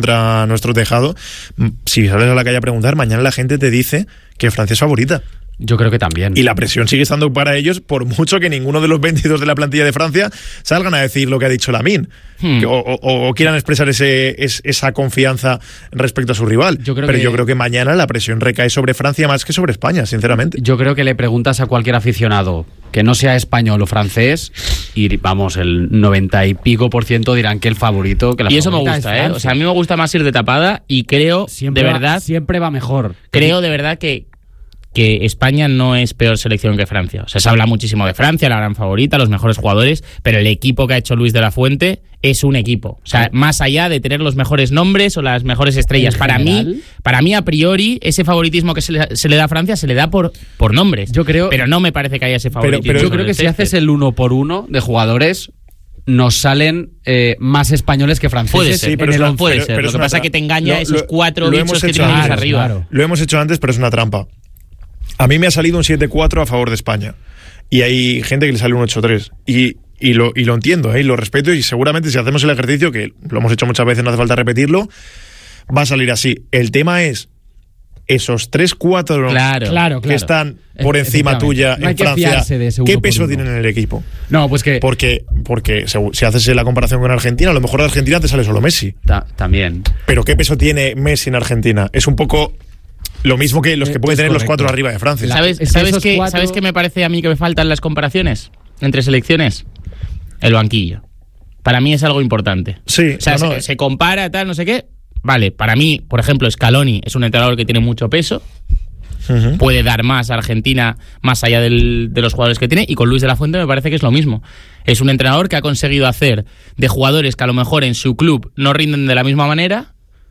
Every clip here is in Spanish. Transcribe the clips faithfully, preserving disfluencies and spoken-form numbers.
contra nuestro tejado, si sales a la calle a preguntar, mañana la gente te dice que Francia es favorita. Yo creo que también. Y la presión sigue estando para ellos, por mucho que ninguno de los veintidós de la plantilla de Francia salgan a decir lo que ha dicho Lamine. Hmm. O, o, o quieran expresar ese, es, esa confianza respecto a su rival. Yo creo Pero que... yo creo que mañana la presión recae sobre Francia más que sobre España, sinceramente. Yo creo que le preguntas a cualquier aficionado que no sea español o francés y vamos, el noventa y pico por ciento dirán que el favorito que la Y eso me gusta, ¿eh? O sea, a mí me gusta más ir de tapada y creo, siempre de verdad... Va, siempre va mejor. Creo de verdad que... que España no es peor selección que Francia. O sea, se habla muchísimo de Francia, la gran favorita, los mejores jugadores, pero el equipo que ha hecho Luis de la Fuente es un equipo. O sea, más allá de tener los mejores nombres o las mejores estrellas, para mí, para mí a priori, ese favoritismo que se le, se le da a Francia se le da por, por nombres. Yo creo, pero no me parece que haya ese favoritismo. Pero, pero yo creo que si haces el uno por uno de jugadores, nos salen eh, más españoles que franceses. Puede ser, pero en no el puede once. ser. Pero lo que pasa es que te engaña lo, esos lo, cuatro lo bichos que tienes antes, arriba. Claro. Lo hemos hecho antes, pero es una trampa. A mí me ha salido un siete cuatro a favor de España. Y hay gente que le sale un ocho tres. Y, y, lo, y lo entiendo, ¿eh? Y lo respeto. Y seguramente si hacemos el ejercicio, que lo hemos hecho muchas veces, no hace falta repetirlo, va a salir así. El tema es esos tres cuatro claro, claro, que claro. están por encima tuya no en Francia, ¿qué peso tienen en el equipo? No, pues que... Porque, porque si haces la comparación con Argentina, a lo mejor de Argentina te sale solo Messi. Ta- también. Pero ¿qué peso tiene Messi en Argentina? Es un poco... lo mismo que los que pueden tener correcto. Los cuatro arriba de Francia. ¿Sabes, ¿sabes, qué, cuatro... ¿Sabes qué me parece a mí que me faltan las comparaciones entre selecciones? El banquillo. Para mí es algo importante. Sí. O sea, no, no. Se, se compara, tal, no sé qué. Vale, para mí, por ejemplo, Scaloni es un entrenador que tiene mucho peso. Uh-huh. Puede dar más a Argentina más allá del, de los jugadores que tiene. Y con Luis de la Fuente me parece que es lo mismo. Es un entrenador que ha conseguido hacer de jugadores que a lo mejor en su club no rinden de la misma manera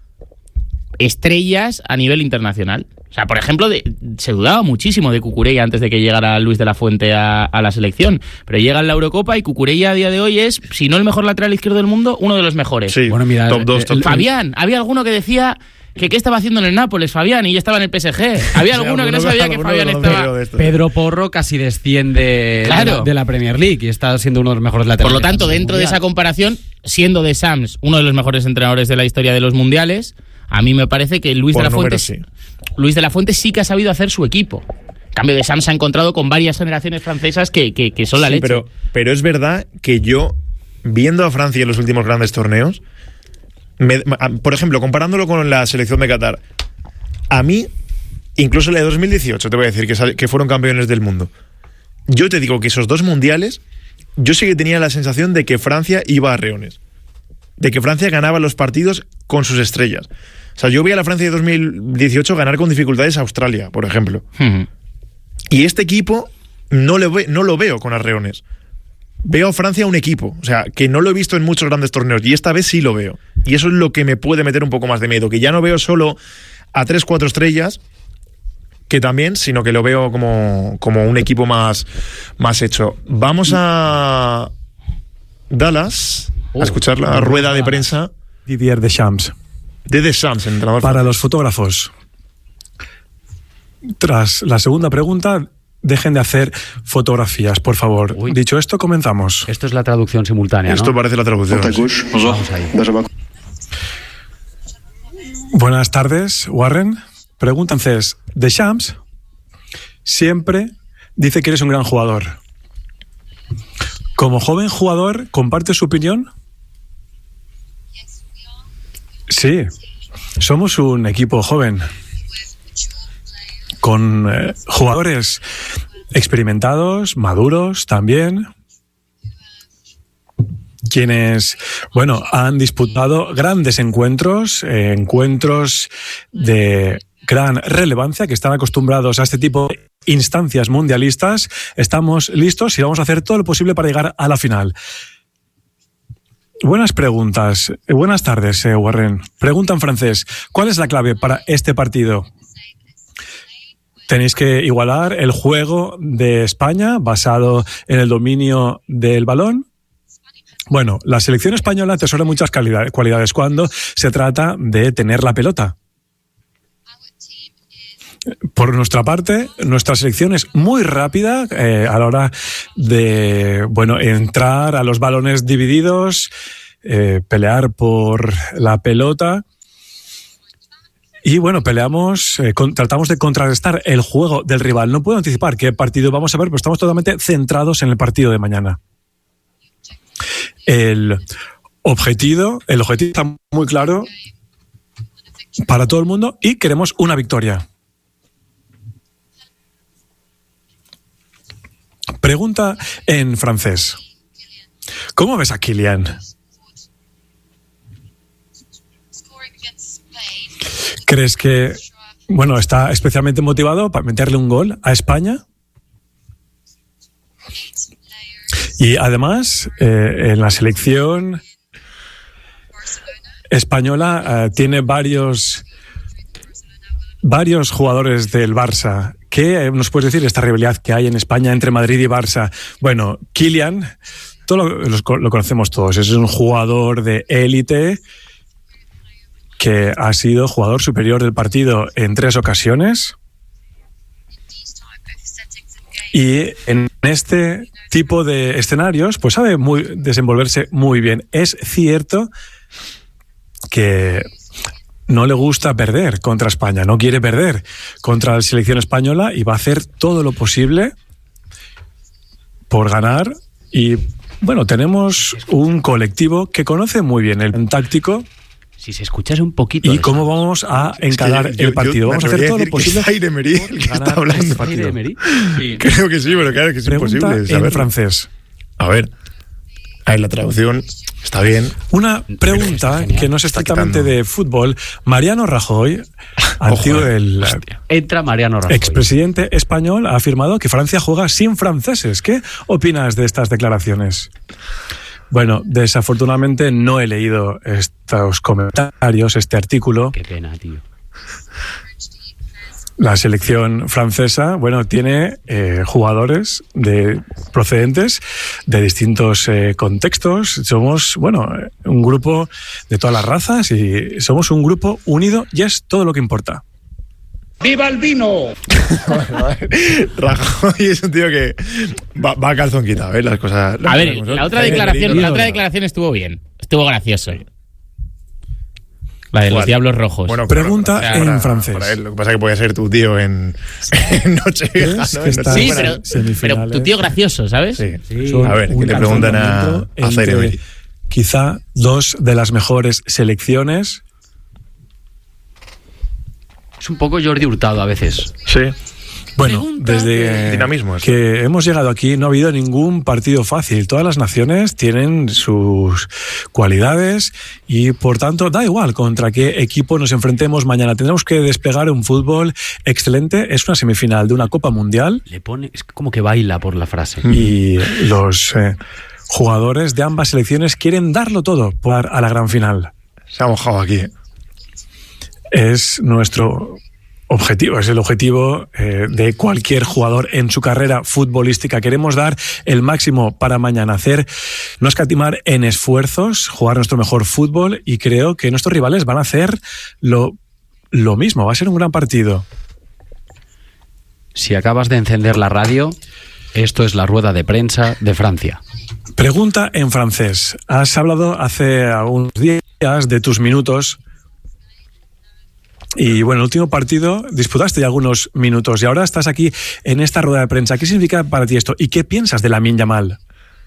estrellas a nivel internacional. O sea, por ejemplo, de, se dudaba muchísimo de Cucurella antes de que llegara Luis de la Fuente a, a la selección. Pero llega en la Eurocopa y Cucurella a día de hoy es, si no el mejor lateral izquierdo del mundo, uno de los mejores. Sí, bueno, mira, top dos, top Fabián, había alguno que decía que qué estaba haciendo en el Nápoles, Fabián, y ya estaba en el P S G. Había alguno sí, que no sabía que Fabián estaba... Pedro Porro casi desciende claro. de, la, de la Premier League y está siendo uno de los mejores laterales. Por lo tanto, dentro de esa comparación, siendo de Sams uno de los mejores entrenadores de la historia de los mundiales, a mí me parece que Luis Por de la Fuente sí. Luis de la Fuente sí que ha sabido hacer su equipo. En cambio, de Sam se ha encontrado con varias generaciones francesas que, que, que son la sí, leche. Pero, pero es verdad que yo, viendo a Francia en los últimos grandes torneos, me, por ejemplo, comparándolo con la selección de Qatar, a mí, incluso la de dos mil dieciocho, te voy a decir que, que fueron campeones del mundo. Yo te digo que esos dos mundiales, yo sí que tenía la sensación de que Francia iba a reones. De que Francia ganaba los partidos con sus estrellas. O sea, yo vi a la Francia de dos mil dieciocho ganar con dificultades a Australia, por ejemplo. Uh-huh. Y este equipo no lo, ve, no lo veo con arreones. Veo a Francia un equipo, o sea, que no lo he visto en muchos grandes torneos, y esta vez sí lo veo. Y eso es lo que me puede meter un poco más de miedo, que ya no veo solo a tres, cuatro estrellas, que también, sino que lo veo como, como un equipo más, más hecho. Vamos a Dallas a escuchar la rueda de prensa. Didier Deschamps. De Deschamps, entrenador. Para los fotógrafos. Tras la segunda pregunta, dejen de hacer fotografías, por favor. Uy. Dicho esto, comenzamos. Esto es la traducción simultánea, ¿no? Esto parece la traducción. Sí. Vamos ahí. Buenas tardes, Warren. Pregunta entonces, Deschamps siempre dice que eres un gran jugador. Como joven jugador, ¿comparte su opinión? Sí, somos un equipo joven, con eh, jugadores experimentados, maduros también, quienes, bueno, han disputado grandes encuentros, eh, encuentros de gran relevancia, que están acostumbrados a este tipo de instancias mundialistas. Estamos listos y vamos a hacer todo lo posible para llegar a la final. Buenas preguntas. Buenas tardes, eh, Warren. Pregunta en francés. ¿Cuál es la clave para este partido? Tenéis que igualar el juego de España basado en el dominio del balón. Bueno, la selección española atesora muchas cualidades cuando se trata de tener la pelota. Por nuestra parte, nuestra selección es muy rápida eh, a la hora de, bueno, entrar a los balones divididos, eh, pelear por la pelota. Y bueno, peleamos, eh, con, tratamos de contrarrestar el juego del rival. No puedo anticipar qué partido vamos a ver, pero estamos totalmente centrados en el partido de mañana. El objetivo, el objetivo está muy claro para todo el mundo y queremos una victoria. Pregunta en francés. ¿Cómo ves a Kylian? ¿Crees que, bueno, está especialmente motivado para meterle un gol a España? Y además, eh, en la selección española eh, tiene varios, varios jugadores del Barça. ¿Qué nos puedes decir de esta rivalidad que hay en España entre Madrid y Barça? Bueno, Kylian, todo lo, lo, lo conocemos todos, es un jugador de élite que ha sido jugador superior del partido en tres ocasiones. Y en este tipo de escenarios, pues sabe muy, desenvolverse muy bien. Es cierto que no le gusta perder contra España, no quiere perder contra la selección española y va a hacer todo lo posible por ganar. Y bueno, tenemos un colectivo que conoce muy bien el táctico. Si se escuchase un poquito. ¿Y cómo vamos a encarar es que yo, el partido? Yo vamos a hacer todo lo posible. Es Zaire Emery el que está hablando. ¿Es Zaire Emery? Sí. Creo que sí, pero claro que es Pregunta imposible saberlo. En francés. A ver, ahí la traducción está bien. Una pregunta que no es estrictamente de fútbol. Mariano Rajoy, antiguo Ojo, el Entra Mariano Rajoy. expresidente español, ha afirmado que Francia juega sin franceses. ¿Qué opinas de estas declaraciones? Bueno, desafortunadamente no he leído estos comentarios, este artículo. Qué pena, tío. La selección francesa, bueno, tiene eh, jugadores de procedentes de distintos eh, contextos. Somos, bueno, un grupo de todas las razas y somos un grupo unido y es todo lo que importa. ¡Viva el vino! Rajoy es un tío que va, va a calzón quitado, ¿eh? Las cosas. A ver, la otra declaración, la otra declaración estuvo bien, estuvo gracioso. La de los ¿Cuál? Diablos Rojos. Bueno, Pregunta para- en para- francés. para él, lo que pasa es que podía ser tu tío en, en Nochevieja, Es ¿no? que En está- sí, Nochevieja. pero, semifinales. pero tu tío gracioso, ¿sabes? Sí. Sí. Son A ver, ¿qué un le preguntan a, enfrentamiento a Zaire entre Emery? quizá dos de las mejores selecciones. Es un poco Jordi Hurtado a veces. Sí. Bueno, Pregunta desde Dinamismo, eso. que hemos llegado aquí no ha habido ningún partido fácil. Todas las naciones tienen sus cualidades y por tanto da igual contra qué equipo nos enfrentemos mañana. Tendremos que desplegar un fútbol excelente. Es una semifinal de una Copa Mundial Le pone, es como que baila por la frase. y los eh, jugadores de ambas selecciones quieren darlo todo para a la gran final. Se ha mojado aquí. Es nuestro objetivo, es el objetivo eh, de cualquier jugador en su carrera futbolística. Queremos dar el máximo para mañana, hacer, no escatimar en esfuerzos, jugar nuestro mejor fútbol y creo que nuestros rivales van a hacer lo, lo mismo. Va a ser un gran partido. Si acabas de encender la radio, esto es la rueda de prensa de Francia. Pregunta en francés. Has hablado hace algunos días de tus minutos. Y bueno, el último partido disputaste ya algunos minutos y ahora estás aquí en esta rueda de prensa. ¿Qué significa para ti esto? ¿Y qué piensas de Lamine Yamal?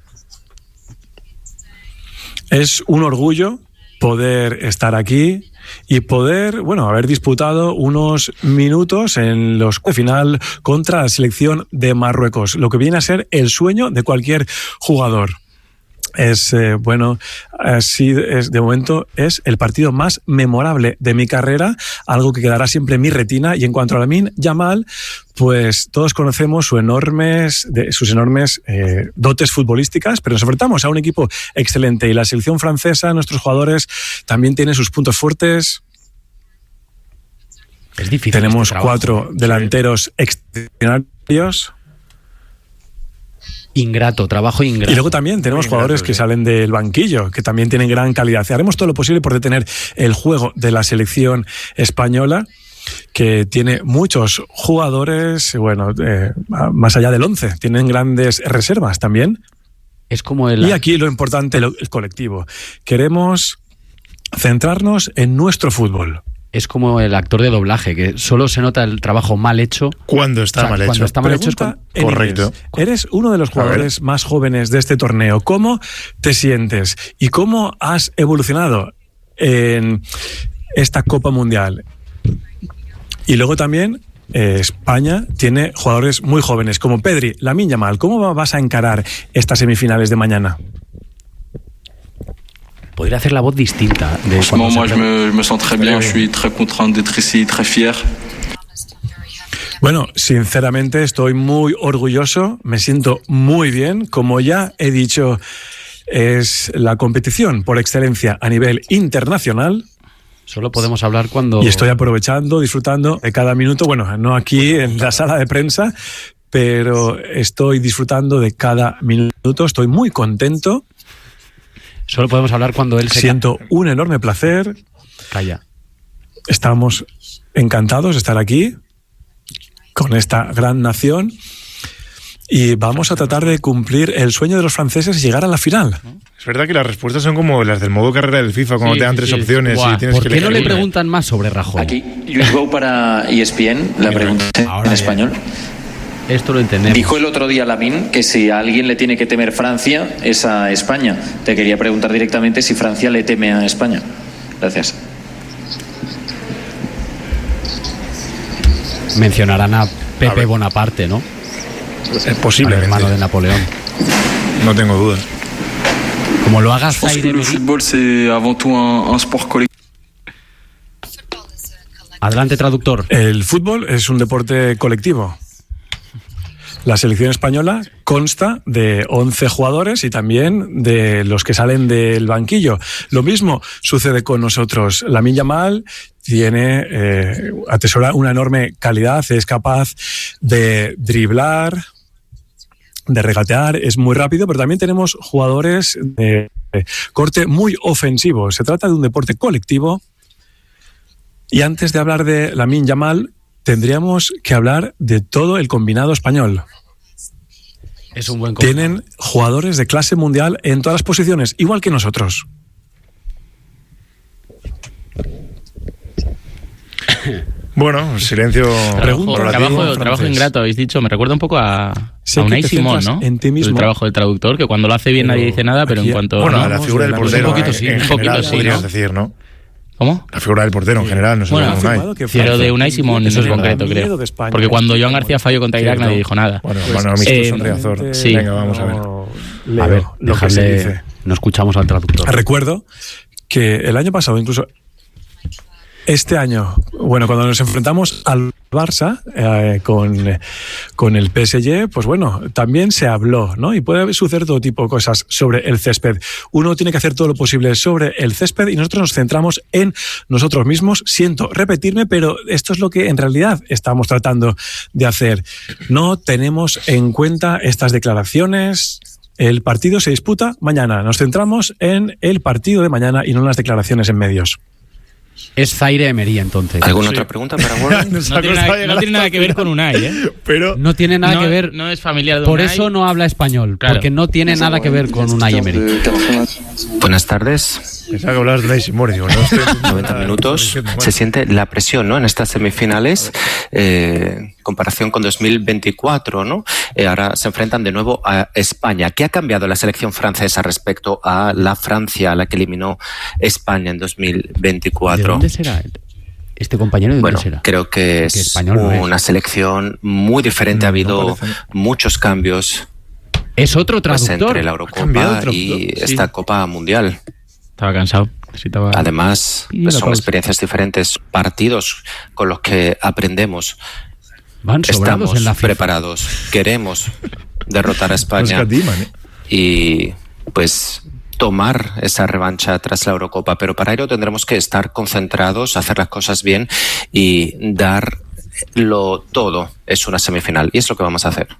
Es un orgullo poder estar aquí y poder, bueno, haber disputado unos minutos en los cuartos de final contra la selección de Marruecos, lo que viene a ser el sueño de cualquier jugador. Es, eh, bueno, así es, de momento es el partido más memorable de mi carrera, algo que quedará siempre en mi retina. Y en cuanto a Lamine Yamal, pues todos conocemos su enormes, de, sus enormes eh, dotes futbolísticas, pero nos enfrentamos a un equipo excelente y la selección francesa, nuestros jugadores, también tienen sus puntos fuertes. Es difícil. Tenemos este trabajo. cuatro delanteros extraordinarios. Ingrato, trabajo ingrato. Y luego también tenemos Muy jugadores ingrato, que sí. salen del banquillo, que también tienen gran calidad. Haremos todo lo posible por detener el juego de la selección española, que tiene muchos jugadores, bueno, eh, más allá del once, tienen grandes reservas también. Es como el... Y aquí lo importante, lo- el colectivo. Queremos centrarnos en nuestro fútbol. es como el actor de doblaje, que solo se nota el trabajo mal hecho. Cuando está O sea, mal cuando hecho. está mal hecho es Pregunta con- en correcto. inglés. Eres uno de los jugadores más jóvenes de este torneo. ¿Cómo te sientes? ¿Y cómo has evolucionado en esta Copa Mundial? Y luego también eh, España tiene jugadores muy jóvenes, como Pedri, Lamine Yamal. ¿Cómo va- vas a encarar estas semifinales de mañana? Podría hacer la voz distinta. De Franchement, cuando moi, se- je me, je me sens très bien. Je suis très content d'être ici, très fier. Bueno, sinceramente estoy muy orgulloso, me siento muy bien. Como ya he dicho, es la competición por excelencia a nivel internacional. Solo podemos hablar cuando... Y estoy aprovechando, disfrutando de cada minuto. Bueno, no aquí en la sala de prensa, pero estoy disfrutando de cada minuto. Estoy muy contento. Solo podemos hablar cuando él se Siento un enorme placer. calla. Estamos encantados de estar aquí con esta gran nación. Y vamos a tratar de cumplir el sueño de los franceses y llegar a la final. Es verdad que las respuestas son como las del modo carrera del FIFA, cuando Sí, te dan sí, tres sí. opciones Buah, y tienes ¿Por que qué no le elegir una. preguntan más sobre Rajoy? Aquí, Luis Bou para E S P N, la pregunta Ahora en bien. español. Esto lo entendemos. Dijo el otro día Lamine que si a alguien le tiene que temer Francia es a España. Te quería preguntar directamente si Francia le teme a España. Gracias. Mencionarán a Pepe A ver. Bonaparte, ¿no? Eh, Al Posiblemente. hermano de Napoleón. No tengo dudas. Como lo haga Je pense que Zaire le Emery. football, c'est avant tout un, un sport collectif. Adelante, traductor. El fútbol es un deporte colectivo. La selección española consta de once jugadores y también de los que salen del banquillo. Lo mismo sucede con nosotros. Lamine Yamal tiene, eh, atesora una enorme calidad, es capaz de driblar, de regatear, es muy rápido, pero también tenemos jugadores de corte muy ofensivo. Se trata de un deporte colectivo. Y antes de hablar de Lamine Yamal, tendríamos que hablar de todo el combinado español. Es un buen co- Tienen jugadores de clase mundial en todas las posiciones, igual que nosotros. Bueno, silencio. Pregunta. Trabajo, relativo trabajo, francés. trabajo ingrato, habéis dicho. Me recuerda un poco a, Sé a que Unai te Simón, centras ¿no? en ti mismo. El trabajo del traductor, que cuando lo hace bien Pero nadie dice nada, pero aquí- en cuanto... Bueno, No, la no, figura del un portero. poquito eh, sí, en un general, poquito sí, podrías ¿no? decir, ¿no? ¿Cómo? La figura del portero en general, no solo Bueno, de Unai. afirmado que Pero de Francia Unai Simón tiene en miedo concreto, de creo. España. Porque cuando Joan García falló contra Irak nadie dijo nada. Bueno, Pues, bueno, eh, amistoso en Riazor. sí. Venga, vamos a ver. No leo A ver, lo que se dejadle- dice. no escuchamos al traductor. Recuerdo que el año pasado, incluso este año, bueno, cuando nos enfrentamos al Barça eh, con, con el P S G, pues bueno, también se habló, ¿no? Y puede suceder todo tipo de cosas sobre el césped. Uno tiene que hacer todo lo posible sobre el césped y nosotros nos centramos en nosotros mismos. Siento repetirme, pero esto es lo que en realidad estamos tratando de hacer. No tenemos en cuenta estas declaraciones. El partido se disputa mañana. Nos centramos en el partido de mañana y no en las declaraciones en medios. Es Zaire Emery, entonces. ¿Alguna otra pregunta para Warren? Nos No ha tiene, costado nada, llegar no tiene hasta nada que ver el con final. Unai, ¿eh? Pero No tiene nada no, que ver. No es familiar de Por Unai. eso no habla español. Claro. Porque no tiene nada que ver con Unai Emery. Buenas tardes. pensaba que hablabas de Unai Simón, digo, no estoy entendiendo noventa nada, minutos. estoy diciendo, Se bueno. siente la presión, ¿no? En estas semifinales, eh, comparación con dos mil veinticuatro, ¿no? Eh, ahora se enfrentan de nuevo a España. ¿Qué ha cambiado la selección francesa respecto a la Francia, a la que eliminó España en dos mil ¿De veinticuatro? dónde será? ¿Este compañero de dónde Bueno, será? creo que es Que español no es. una selección muy diferente. Ha Mm, no habido parece. muchos cambios Es otro pues, traductor. entre la cambiado Eurocopa el y traductor? esta Sí. Copa Mundial. Estaba cansado. Necesitaba... Además, Y pues, una son pausa. experiencias diferentes, partidos con los que aprendemos. Van sobrados Estamos en la FIFA. preparados, queremos derrotar a Nos España escatiman, ¿eh? y pues tomar esa revancha tras la Eurocopa, pero para ello tendremos que estar concentrados, hacer las cosas bien y darlo todo. Es una semifinal y es lo que vamos a hacer.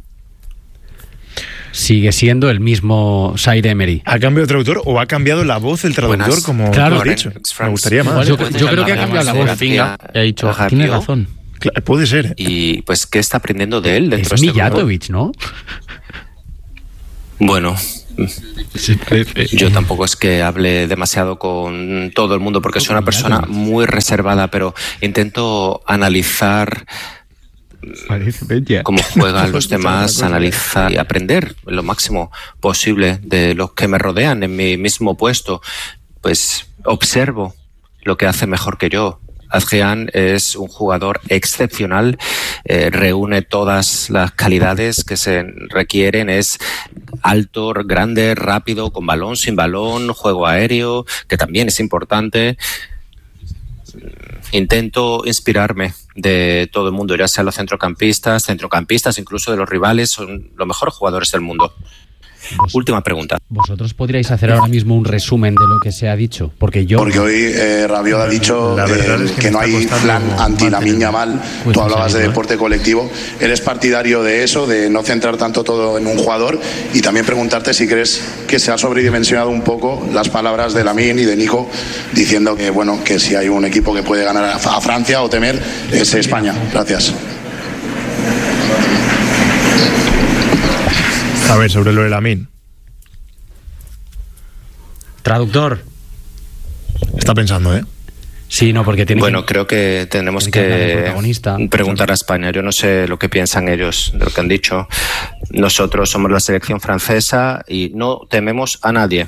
Sigue siendo el mismo Zaire Emery. ¿Ha cambiado el traductor o ha cambiado la voz del traductor, Buenas. como Claro. tú has dicho? Me gustaría más. Yo- yo creo que ha cambiado la voz. Rafinha ha dicho, Rabiot. tienes razón. Cla- Puede ser. ¿eh? Y pues, ¿qué está aprendiendo de él dentro Es de este grupo? Mijatovic, ¿no? Bueno, Yo tampoco es que hable demasiado con todo el mundo porque soy una persona muy reservada, pero intento analizar cómo juegan los demás, analizar y aprender lo máximo posible de los que me rodean en mi mismo puesto. Pues observo lo que hace mejor que yo. Adrián es un jugador excepcional, eh, reúne todas las calidades que se requieren, es alto, grande, rápido, con balón, sin balón, juego aéreo, que también es importante. Intento inspirarme de todo el mundo, ya sea los centrocampistas, centrocampistas, incluso de los rivales, son los mejores jugadores del mundo. Vos, Última pregunta. ¿Vosotros podríais hacer ahora mismo un resumen de lo que se ha dicho? Porque yo... Porque hoy eh, Rabiot ha dicho eh, es que, que no hay plan anti-Lamine Yamal. Pues tú hablabas de deporte colectivo. ¿Eres partidario de eso, de no centrar tanto todo en un jugador? Y también preguntarte si crees que se ha sobredimensionado un poco las palabras de Lamine y de Nico diciendo que, bueno, que si hay un equipo que puede ganar a Francia o temer es España. Gracias. A ver, sobre lo de Lamine. Traductor. Está pensando, ¿eh? Sí, no, porque tiene Bueno, que, creo que tenemos que, que preguntar a España. Yo no sé lo que piensan ellos de lo que han dicho. Nosotros somos la selección francesa y no tememos a nadie.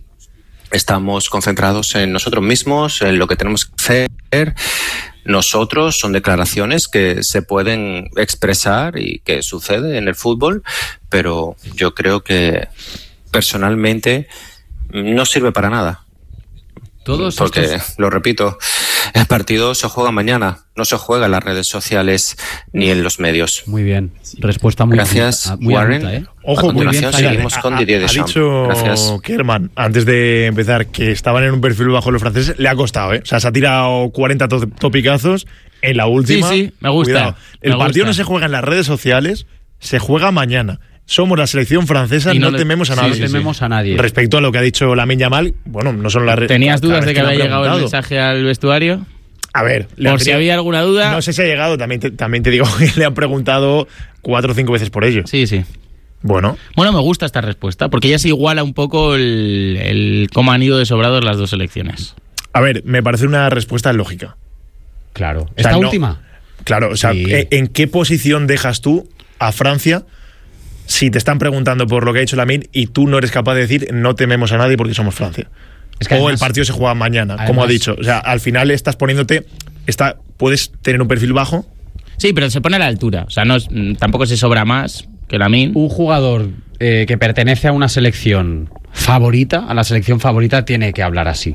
Estamos concentrados en nosotros mismos, en lo que tenemos que hacer. Nosotros son declaraciones que se pueden expresar y que sucede en el fútbol, pero yo creo que personalmente no sirve para nada. Todos Porque, estos... lo repito, el partido se juega mañana, no se juega en las redes sociales ni en los medios. Muy bien, respuesta muy Gracias, adulta, muy Warren. Adulta, ¿eh? Ojo, muy bien. Seguimos con Didier Deschamps. Ha dicho Gracias. Kerman, antes de empezar, que estaban en un perfil bajo los franceses. Le ha costado, ¿eh? O sea, se ha tirado cuarenta to- topicazos en la última. Sí, sí, me gusta. Cuidado. El me partido gusta. no se juega en las redes sociales, se juega mañana. Somos la selección francesa, Y no, no le- tememos a sí, nadie. No tememos a nadie. Respecto a lo que ha dicho Lamine Yamal, bueno, no son las redes. ¿Tenías dudas de que había llegado el mensaje al vestuario? A ver, le Por han si había alguna duda. No sé si ha llegado, también te, también te digo que le han preguntado cuatro o cinco veces por ello. Sí, sí. Bueno, Bueno, me gusta esta respuesta, porque ya se iguala un poco el, el cómo han ido de sobrados las dos selecciones. a ver, me parece una respuesta lógica. Claro. O sea, ¿Esta no- última? Claro, o sea, Sí. ¿en en qué posición dejas tú a Francia si te están preguntando por lo que ha hecho Lamine y tú no eres capaz de decir no tememos a nadie porque somos Francia? Es que o además- el partido se juega mañana, como además- ha dicho. O sea, al final estás poniéndote, está, puedes tener un perfil bajo. Sí, pero se pone a la altura. O sea, no es- mm, tampoco se sobra más que Lamine. Un jugador eh, que pertenece a una selección favorita, a la selección favorita, tiene que hablar así,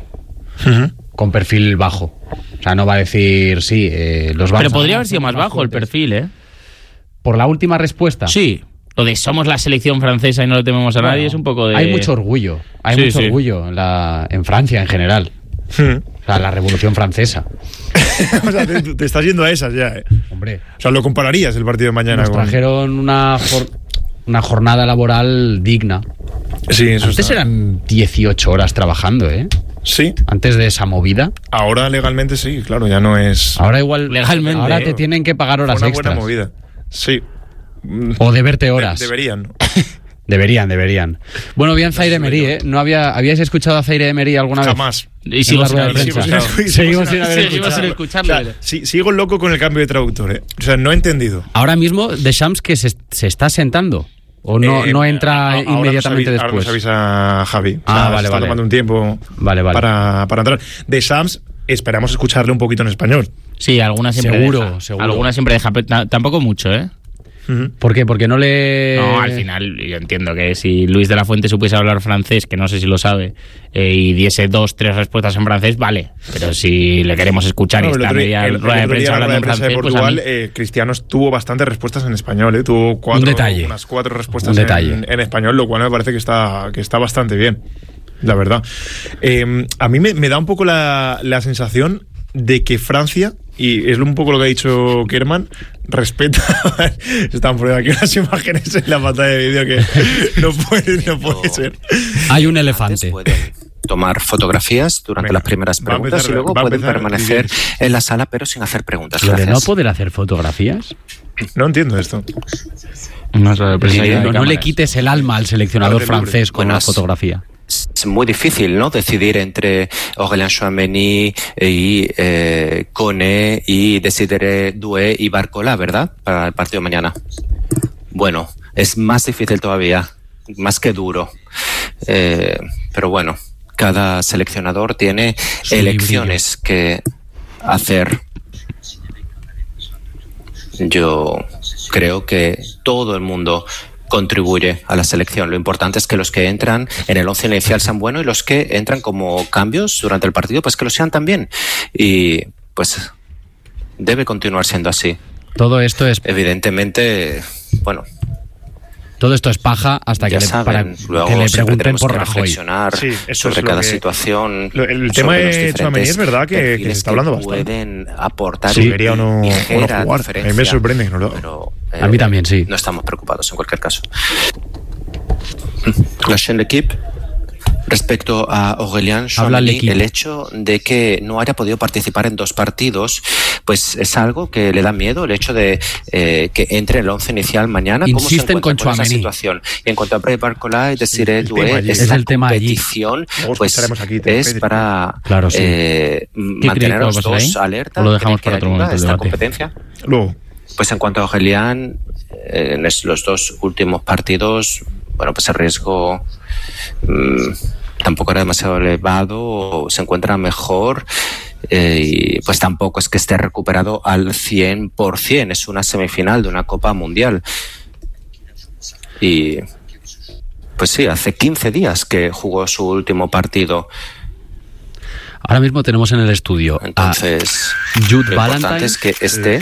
con perfil bajo. O sea, no va a decir, sí, eh, los vamos Pero a podría ganar, haber sido somos más bajo el fuertes. perfil, ¿eh? Por la última respuesta. Sí. Lo de somos la selección francesa y no le tememos a Bueno, nadie es un poco de... Hay mucho orgullo. Hay Sí, mucho sí. orgullo en, la, en Francia en general. O sea, la Revolución Francesa. O sea, te, te estás yendo a esas ya. ¿eh? Hombre, O sea, lo compararías el partido de mañana nos con... trajeron una, jor- una jornada laboral digna. Sí, eso Antes está. eran dieciocho horas trabajando, ¿eh? Sí, Antes de esa movida. ahora legalmente sí, claro, ya no es Ahora igual... Legalmente, Ahora ¿eh? te tienen que pagar horas una extras. buena movida. Sí. O deberte horas. De- deberían. ¿no? Deberían, deberían. Bueno, bien Zaire Emery, ¿eh? ¿No había, ¿Habíais escuchado a Zaire Emery alguna vez? Jamás. Y sigo En la sin rueda de haber prensa. escuchado. Seguimos sin haber Seguimos sin escuchado. escucharlo. O sea, sí- sigo loco con el cambio de traductor, ¿eh? O sea, no he entendido. Ahora mismo Deschamps que se, se está sentando. ¿O no, Eh, no entra a- ahora inmediatamente nos avisa, ahora después? nos avisa Javi. Ah, O sea, vale, se está vale. tomando un tiempo Vale, vale. Para, para entrar. De Shams, esperamos escucharle un poquito en español. Sí, alguna siempre Seguro, deja. seguro. Alguna siempre deja, pero ta- tampoco mucho, ¿eh? ¿Por qué? Porque no le... No, al final yo entiendo que si Luis de la Fuente supiese hablar francés, que no sé si lo sabe, eh, y diese dos, tres respuestas en francés, vale. Pero si le queremos escuchar No, y el está otro día- media el- el rueda de otro día prensa en la hablando rueda en de prensa de francés, pues a Portugal, mí... eh, Cristianos tuvo bastantes respuestas en español, ¿eh? Tuvo cuatro, Un detalle. unas cuatro respuestas Un detalle. En, en español, lo cual me parece que está, que está bastante bien, la verdad. Eh, a mí me, me da un poco la, la sensación de que Francia, y es un poco lo que ha dicho Kerman, respeta. Están poniendo aquí unas imágenes en la pantalla de vídeo que no puede, no puede ser. Hay un elefante. Pueden tomar fotografías durante Venga, las primeras va a preguntas empezar- y luego va a pueden empezar permanecer en la sala pero sin hacer preguntas. Lo de no Gracias. poder hacer fotografías. No entiendo esto. No, no, no, no le quites el alma al seleccionador francés con bueno, la fotografía. Es muy difícil, ¿no? Decidir entre Aurélien Tchouaméni y eh, Koné y Désiré Doué y Barcola, ¿verdad? Para el partido de mañana. Bueno, es más difícil todavía, más que duro. Eh, pero bueno, cada seleccionador tiene sí, elecciones que hacer. Yo creo que todo el mundo contribuye a la selección. Lo importante es que los que entran en el once inicial sean buenos y los que entran como cambios durante el partido, pues que lo sean también. Y pues debe continuar siendo así. Todo esto es... Evidentemente, bueno... Todo esto es paja hasta que, saben, le, para luego que le pregunten por que Rajoy. Reflexionar sí, eso sobre es cada que, situación. Lo, el tema de Tchouaméni es verdad que, que se está hablando bastante. Pueden aportar sí, debería o no, o no jugar. A mí me sorprende. No lo... pero, eh, a mí también, sí. No estamos preocupados en cualquier caso. La chaîne L'Équipe. Respecto a Aurélien Tchouaméni, el hecho de que no haya podido participar en dos partidos, pues es algo que le da miedo, el hecho de eh, que entre en el once inicial mañana. Insisten ¿Cómo se con esa situación? Y en cuanto a Brahim Barcola y Désiré Doué, esta el tema competición pues, aquí, es para claro, sí. eh, mantener a los dos alerta. ¿O lo dejamos para otro momento esta debate? Competencia. Luego. Pues en cuanto a Aurélien, eh, en los dos últimos partidos, bueno, pues el riesgo... Mmm, tampoco era demasiado elevado, se encuentra mejor eh, y pues tampoco es que esté recuperado al cien por ciento, es una semifinal de una Copa Mundial y pues sí, hace quince días que jugó su último partido. Ahora mismo tenemos en el estudio entonces a Jude lo Valentine, importante es que esté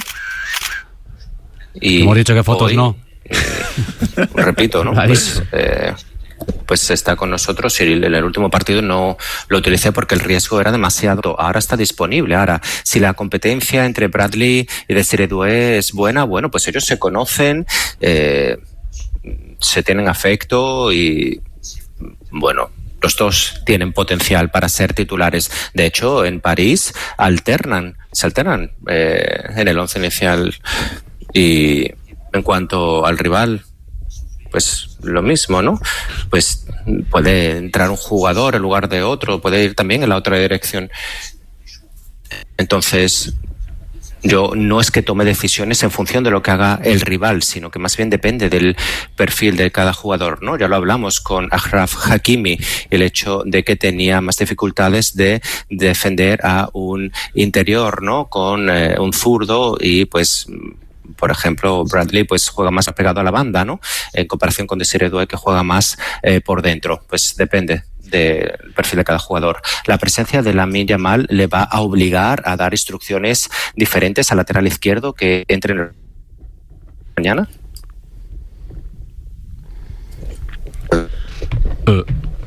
y hemos dicho que fotos hoy, no eh, repito, ¿no? Pues, eh, pues está con nosotros y en el último partido no lo utilicé porque el riesgo era demasiado. Ahora está disponible. Ahora, si la competencia entre Bradley y Désiré Doué es buena, bueno, pues ellos se conocen, eh, se tienen afecto y, bueno, los dos tienen potencial para ser titulares. De hecho, en París alternan, se alternan eh, en el once inicial. Y en cuanto al rival, pues lo mismo, ¿no? Pues puede entrar un jugador en lugar de otro, puede ir también en la otra dirección. Entonces, yo no es que tome decisiones en función de lo que haga el rival, sino que más bien depende del perfil de cada jugador, ¿no? Ya lo hablamos con Achraf Hakimi, el hecho de que tenía más dificultades de defender a un interior, ¿no? Con eh, un zurdo y pues... Por ejemplo, Bradley pues juega más pegado a la banda, ¿no? En comparación con Désiré Doué, que juega más eh, por dentro. Pues depende del perfil de cada jugador. La presencia de Lamine Yamal le va a obligar a dar instrucciones diferentes al lateral izquierdo que entre en el... mañana. Uh,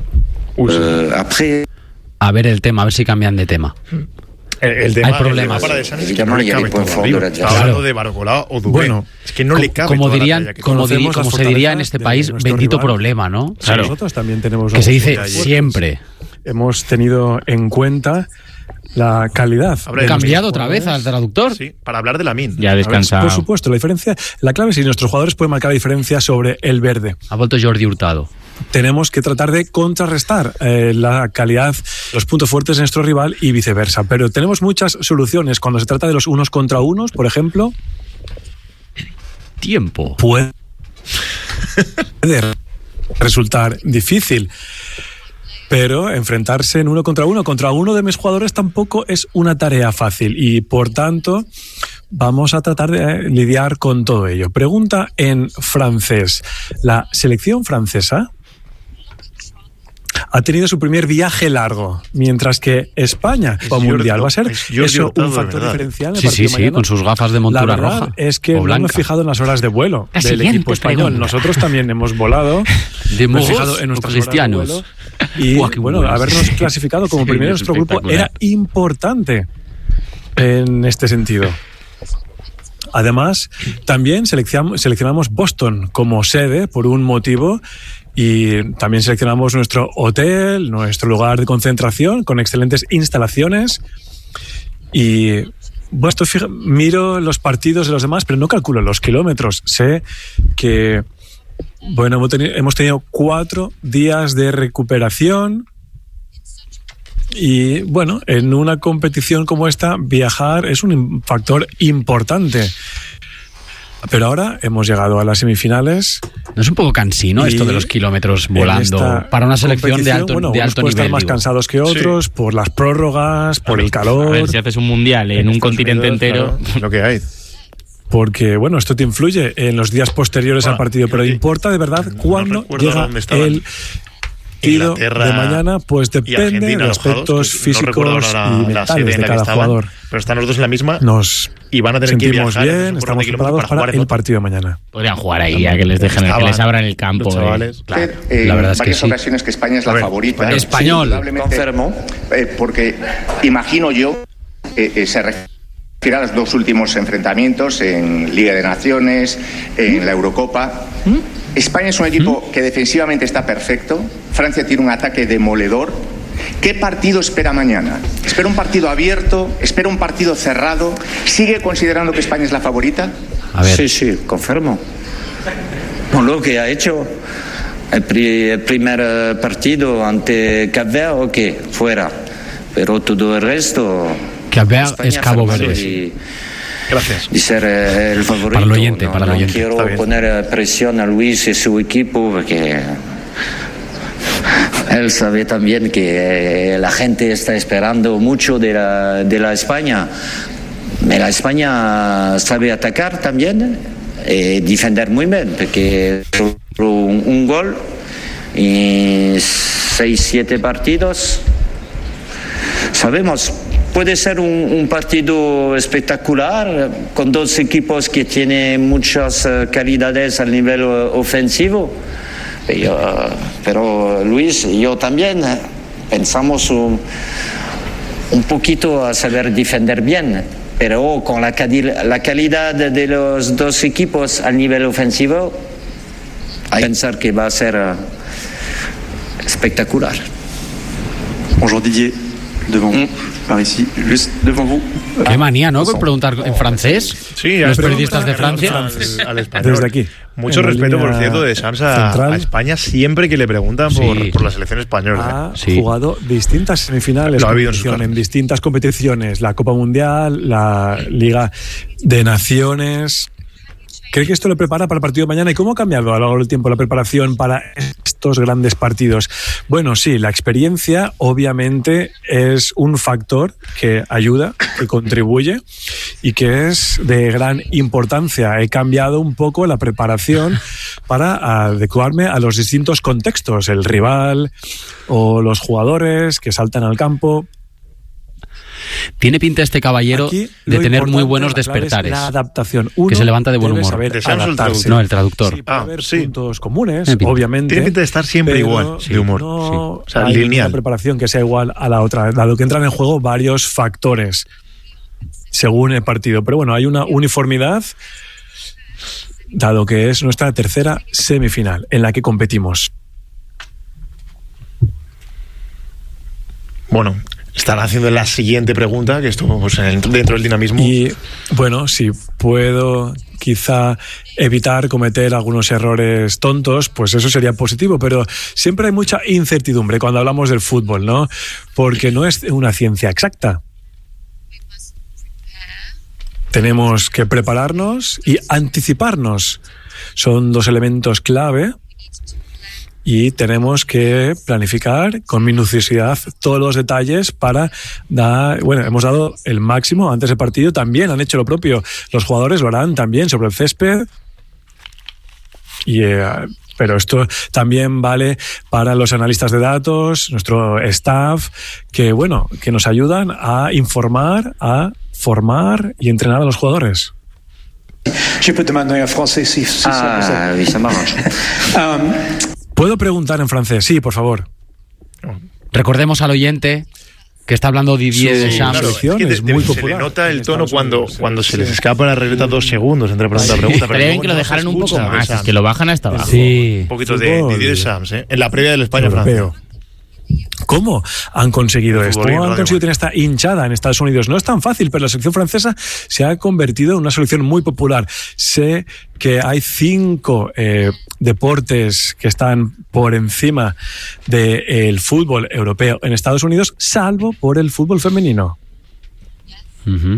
uh, a ver el tema, a ver si cambian de tema. El, el tema, hay problemas. El tema para De Sanis es que no le cabe todo arriba. Está hablando de Barcola o Doué. Bueno, es que no le cabe como toda dirían, la como, diri, como se diría en este país, bendito rival. problema, ¿no? Claro. Nosotros también tenemos que se dice siempre. Hemos tenido en cuenta la calidad. ¿Habrá cambiado otra vez al traductor? Sí, para hablar de Lamine. Ya descansado. Por supuesto, la diferencia, la clave es si nuestros jugadores pueden marcar la diferencia sobre el verde. Ha vuelto Jordi Hurtado. Tenemos que tratar de contrarrestar eh, la calidad, los puntos fuertes de nuestro rival y viceversa. Pero tenemos muchas soluciones. Cuando se trata de los unos contra unos, por ejemplo... Tiempo. Puede resultar difícil. Pero enfrentarse en uno contra uno contra uno de mis jugadores tampoco es una tarea fácil. Y por tanto... Vamos a tratar de lidiar con todo ello. Pregunta en francés. ¿La selección francesa ha tenido su primer viaje largo, mientras que España o mundial va a ser eso un factor diferencial? Sí, sí, sí, con sus gafas de montura roja. La verdad es que no me he fijado en las horas de vuelo del equipo español. Nosotros también hemos volado. De me he fijado en nuestros cristianos. Horas de vuelo. Y bueno, habernos clasificado como primero en nuestro grupo era importante en este sentido. Además, también seleccionamos, seleccionamos Boston como sede por un motivo y también seleccionamos nuestro hotel, nuestro lugar de concentración con excelentes instalaciones y bueno, esto fija, miro los partidos de los demás, pero no calculo los kilómetros. Sé que, bueno, hemos tenido, hemos tenido cuatro días de recuperación y, bueno, en una competición como esta, viajar es un factor importante. Pero ahora hemos llegado a las semifinales. ¿No es un poco cansino esto de los kilómetros volando para una selección de alto, bueno, de alto nivel? Estar más digo. cansados que otros, sí, por las prórrogas, por el calor. A ver, si haces un mundial en, en un continente Unidos, entero, claro, lo que hay. Porque, bueno, esto te influye en los días posteriores bueno, al partido, pero importa de verdad no cuándo llega el tiro de mañana, pues depende de los aspectos físicos no y mentales de cada estaban, jugador. Pero están los dos en la misma. Nos y van a tener sentimos que viajar bien, estamos preparados para, para el partido de mañana. Podrían jugar ahí, a que les dejen, que les abran el campo. Chavales, eh. Claro. Eh, la verdad es varias que sí. ocasiones que España es la ver, favorita. Español. Sí, confirmo, eh, porque imagino yo, eh, eh, se refiere a los dos últimos enfrentamientos en Liga de Naciones, en la Eurocopa. ¿Mm? España es un equipo ¿Mm? que defensivamente está perfecto. Francia tiene un ataque demoledor. ¿Qué partido espera mañana? ¿Espera un partido abierto? ¿Espera un partido cerrado? ¿Sigue considerando que España es la favorita? A ver. Sí, sí, confirmo. Con lo que ha hecho el, pri el primer partido ante Cap Verde, ok, fuera. Pero todo el resto... Cap Verde es Cabo Verde. Y, Gracias. Y ser eh, el favorito. Para el oyente, no, para el no oyente. quiero poner presión a Luis y su equipo porque él sabe también que la gente está esperando mucho de la, de la España. La España sabe atacar también y defender muy bien, porque solo un, un gol y seis, siete partidos. Sabemos, puede ser un, un partido espectacular con dos equipos que tienen muchas uh, calidades al nivel uh, ofensivo. Pero, uh, pero Luis y yo también uh, pensamos un, un poquito a saber defender bien, pero con la, la calidad de los dos equipos al nivel ofensivo, hay que pensar que va a ser uh, espectacular. Bonjour Didier, devant mm. par ici, juste devant vous. Qué manía, ¿no? Con preguntar en francés. Sí, los periodistas de Francia. Al, al español. Desde aquí. Mucho respeto, por cierto, de Sams a, a España siempre que le preguntan por, sí. por la selección española. Ha sí. jugado distintas semifinales Lo ha habido en, en distintas competiciones. La Copa Mundial, la Liga de Naciones. ¿Cree que esto le prepara para el partido de mañana? ¿Y cómo ha cambiado a lo largo del tiempo la preparación para estos grandes partidos? Bueno, sí, la experiencia obviamente es un factor que ayuda, que contribuye y que es de gran importancia. He cambiado un poco la preparación para adecuarme a los distintos contextos, el rival o los jugadores que saltan al campo. Tiene pinta este caballero Aquí, de tener muy buenos despertares. La adaptación. Uno que se levanta de buen humor. Adaptarse. No, el traductor. Sí, puede haber ah, sí. puntos comunes, obviamente. Tiene pinta de estar siempre igual de humor. No sí. O sea, hay lineal. Una preparación que sea igual a la otra, dado que entran en juego varios factores según el partido. Pero bueno, hay una uniformidad, dado que es nuestra tercera semifinal en la que competimos. Bueno, están haciendo la siguiente pregunta, que esto pues, dentro del dinamismo. Y bueno, si puedo quizá evitar cometer algunos errores tontos, pues eso sería positivo, pero siempre hay mucha incertidumbre cuando hablamos del fútbol, ¿no? Porque no es una ciencia exacta. Tenemos que prepararnos y anticiparnos. Son dos elementos clave. Y tenemos que planificar con minuciosidad todos los detalles para dar... Bueno, hemos dado el máximo antes del partido. También han hecho lo propio. Los jugadores lo harán también sobre el césped. Y, eh, pero esto también vale para los analistas de datos, nuestro staff, que, bueno, que nos ayudan a informar, a formar y entrenar a los jugadores. Je peux demander en français si, si ah, ça marche. um, ¿Puedo preguntar en francés? Sí, por favor. Recordemos al oyente que está hablando Didier sí, Deschamps. Claro, es que de, de, se le nota el tono cuando, cuando se les escapa la regleta dos segundos entre pregunta y pregunta. Pero bien que lo dejaran un poco más, es que lo bajan hasta abajo. Sí. Un poquito de Didier Deschamps, ¿eh? En la previa del España-Francia. ¿Cómo han conseguido El esto? futbolín, ¿Cómo han Radio conseguido tener esta hinchada en Estados Unidos? No es tan fácil, pero la selección francesa se ha convertido en una selección muy popular. Sé que hay cinco eh, deportes que están por encima del fútbol europeo en Estados Unidos, salvo por el fútbol femenino. Uh-huh.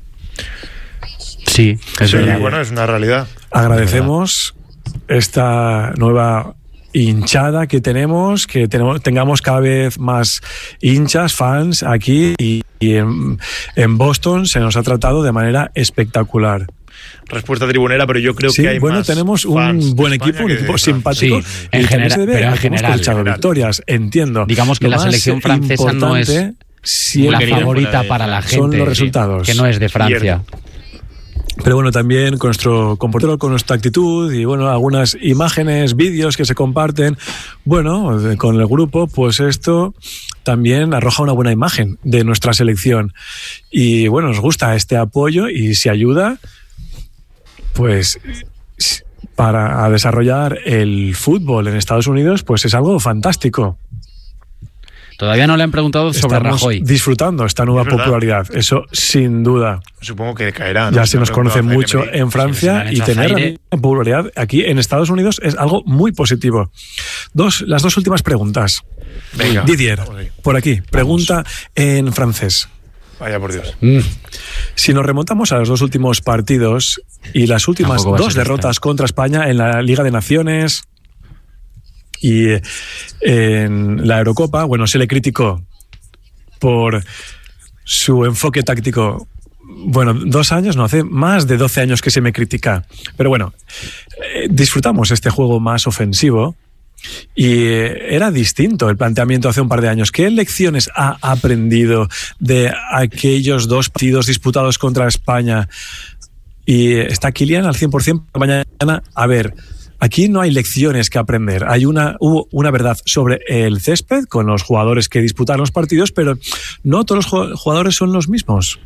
Sí, es Sí, verdad. bueno, es una realidad. Agradecemos esta nueva hinchada que tenemos, que tenemos, tengamos cada vez más hinchas, fans aquí, y, y en, en Boston se nos ha tratado de manera espectacular. Respuesta tribunera, pero yo creo Sí, que hay bueno, más tenemos un fans buen de equipo, España un que equipo de simpático. Sí, y en también general, se debe pero a en que hemos general, cosechado general. victorias, entiendo. Digamos que Lo la más selección francesa no es importante siempre la querido favorita fuera de para la son gente, los resultados. que no es de Francia. Pero bueno, también con nuestro comportamiento, con nuestra actitud y bueno, algunas imágenes, vídeos que se comparten, bueno, con el grupo, pues esto también arroja una buena imagen de nuestra selección. Y bueno, nos gusta este apoyo y si ayuda, pues para a desarrollar el fútbol en Estados Unidos, pues es algo fantástico. Todavía no le han preguntado sobre Estamos Rajoy. disfrutando esta nueva Es verdad. popularidad, eso sin duda. Supongo que caerá, ¿no? Ya se nos No, conoce no, mucho Emery. en Francia han y hecho tener aire. la popularidad aquí en Estados Unidos es algo muy positivo. Dos, las dos últimas preguntas. Venga. Didier, Vamos ahí. por aquí, pregunta en francés. Vaya por Dios. Mm. Si nos remontamos a los dos últimos partidos y las últimas Tampoco va a dos ser derrotas esta. contra España en la Liga de Naciones y eh, en la Eurocopa, bueno, se le criticó por su enfoque táctico. Bueno, dos años, no, hace más de doce años que se me critica. Pero bueno, eh, disfrutamos este juego más ofensivo y eh, era distinto el planteamiento hace un par de años. ¿Qué lecciones ha aprendido de aquellos dos partidos disputados contra España? Y eh, está Kylian al cien por ciento mañana. A ver, aquí no hay lecciones que aprender. Hay una, hubo una verdad sobre el césped con los jugadores que disputaron los partidos, pero no todos los jugadores son los mismos.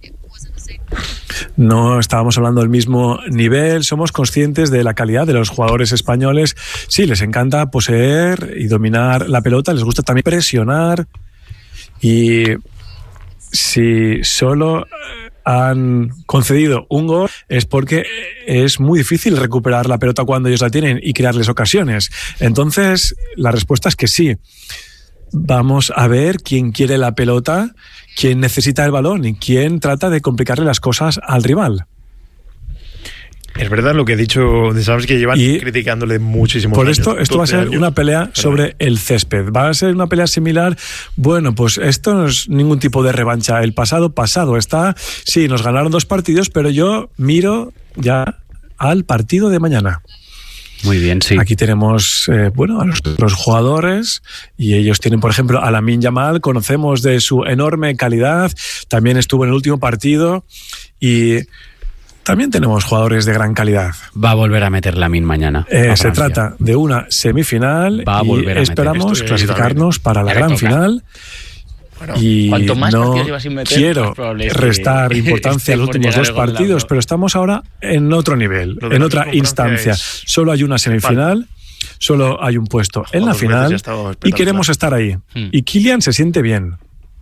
No estábamos hablando del mismo nivel, somos conscientes de la calidad de los jugadores españoles. Sí, les encanta poseer y dominar la pelota, les gusta también presionar y si solo han concedido un gol es porque es muy difícil recuperar la pelota cuando ellos la tienen y crearles ocasiones. Entonces, la respuesta es que sí. Vamos a ver quién quiere la pelota, quién necesita el balón y quién trata de complicarle las cosas al rival. Es verdad lo que he dicho, sabes que llevan Y criticándole muchísimo. por esto, esto va a ser una pelea sobre el césped. ¿Va a ser una pelea similar? Bueno, pues esto no es ningún tipo de revancha. El pasado, pasado está. Sí, nos ganaron dos partidos, pero yo miro ya al partido de mañana. Muy bien, sí. Aquí tenemos, eh, bueno, a los, los jugadores y ellos tienen, por ejemplo, a Lamine Yamal, conocemos de su enorme calidad, también estuvo en el último partido y también tenemos jugadores de gran calidad. Va a volver a meter Lamine mañana. Eh, a se Francia. trata de una semifinal Va a volver a y meter. esperamos Esto es clasificarnos para la Ya le gran toca. final. Bueno, Y cuanto más no partidos llevas sin meter, quiero más probable es que restar importancia a los esté por últimos llegar dos el gol de partidos, Lazo. pero estamos ahora en otro nivel, Lo de en la otra Francia instancia. es- Solo hay una semifinal, solo hay un puesto en la dos veces ya final ha estado y espectacular. queremos estar ahí. Hmm. Y Kylian se siente bien.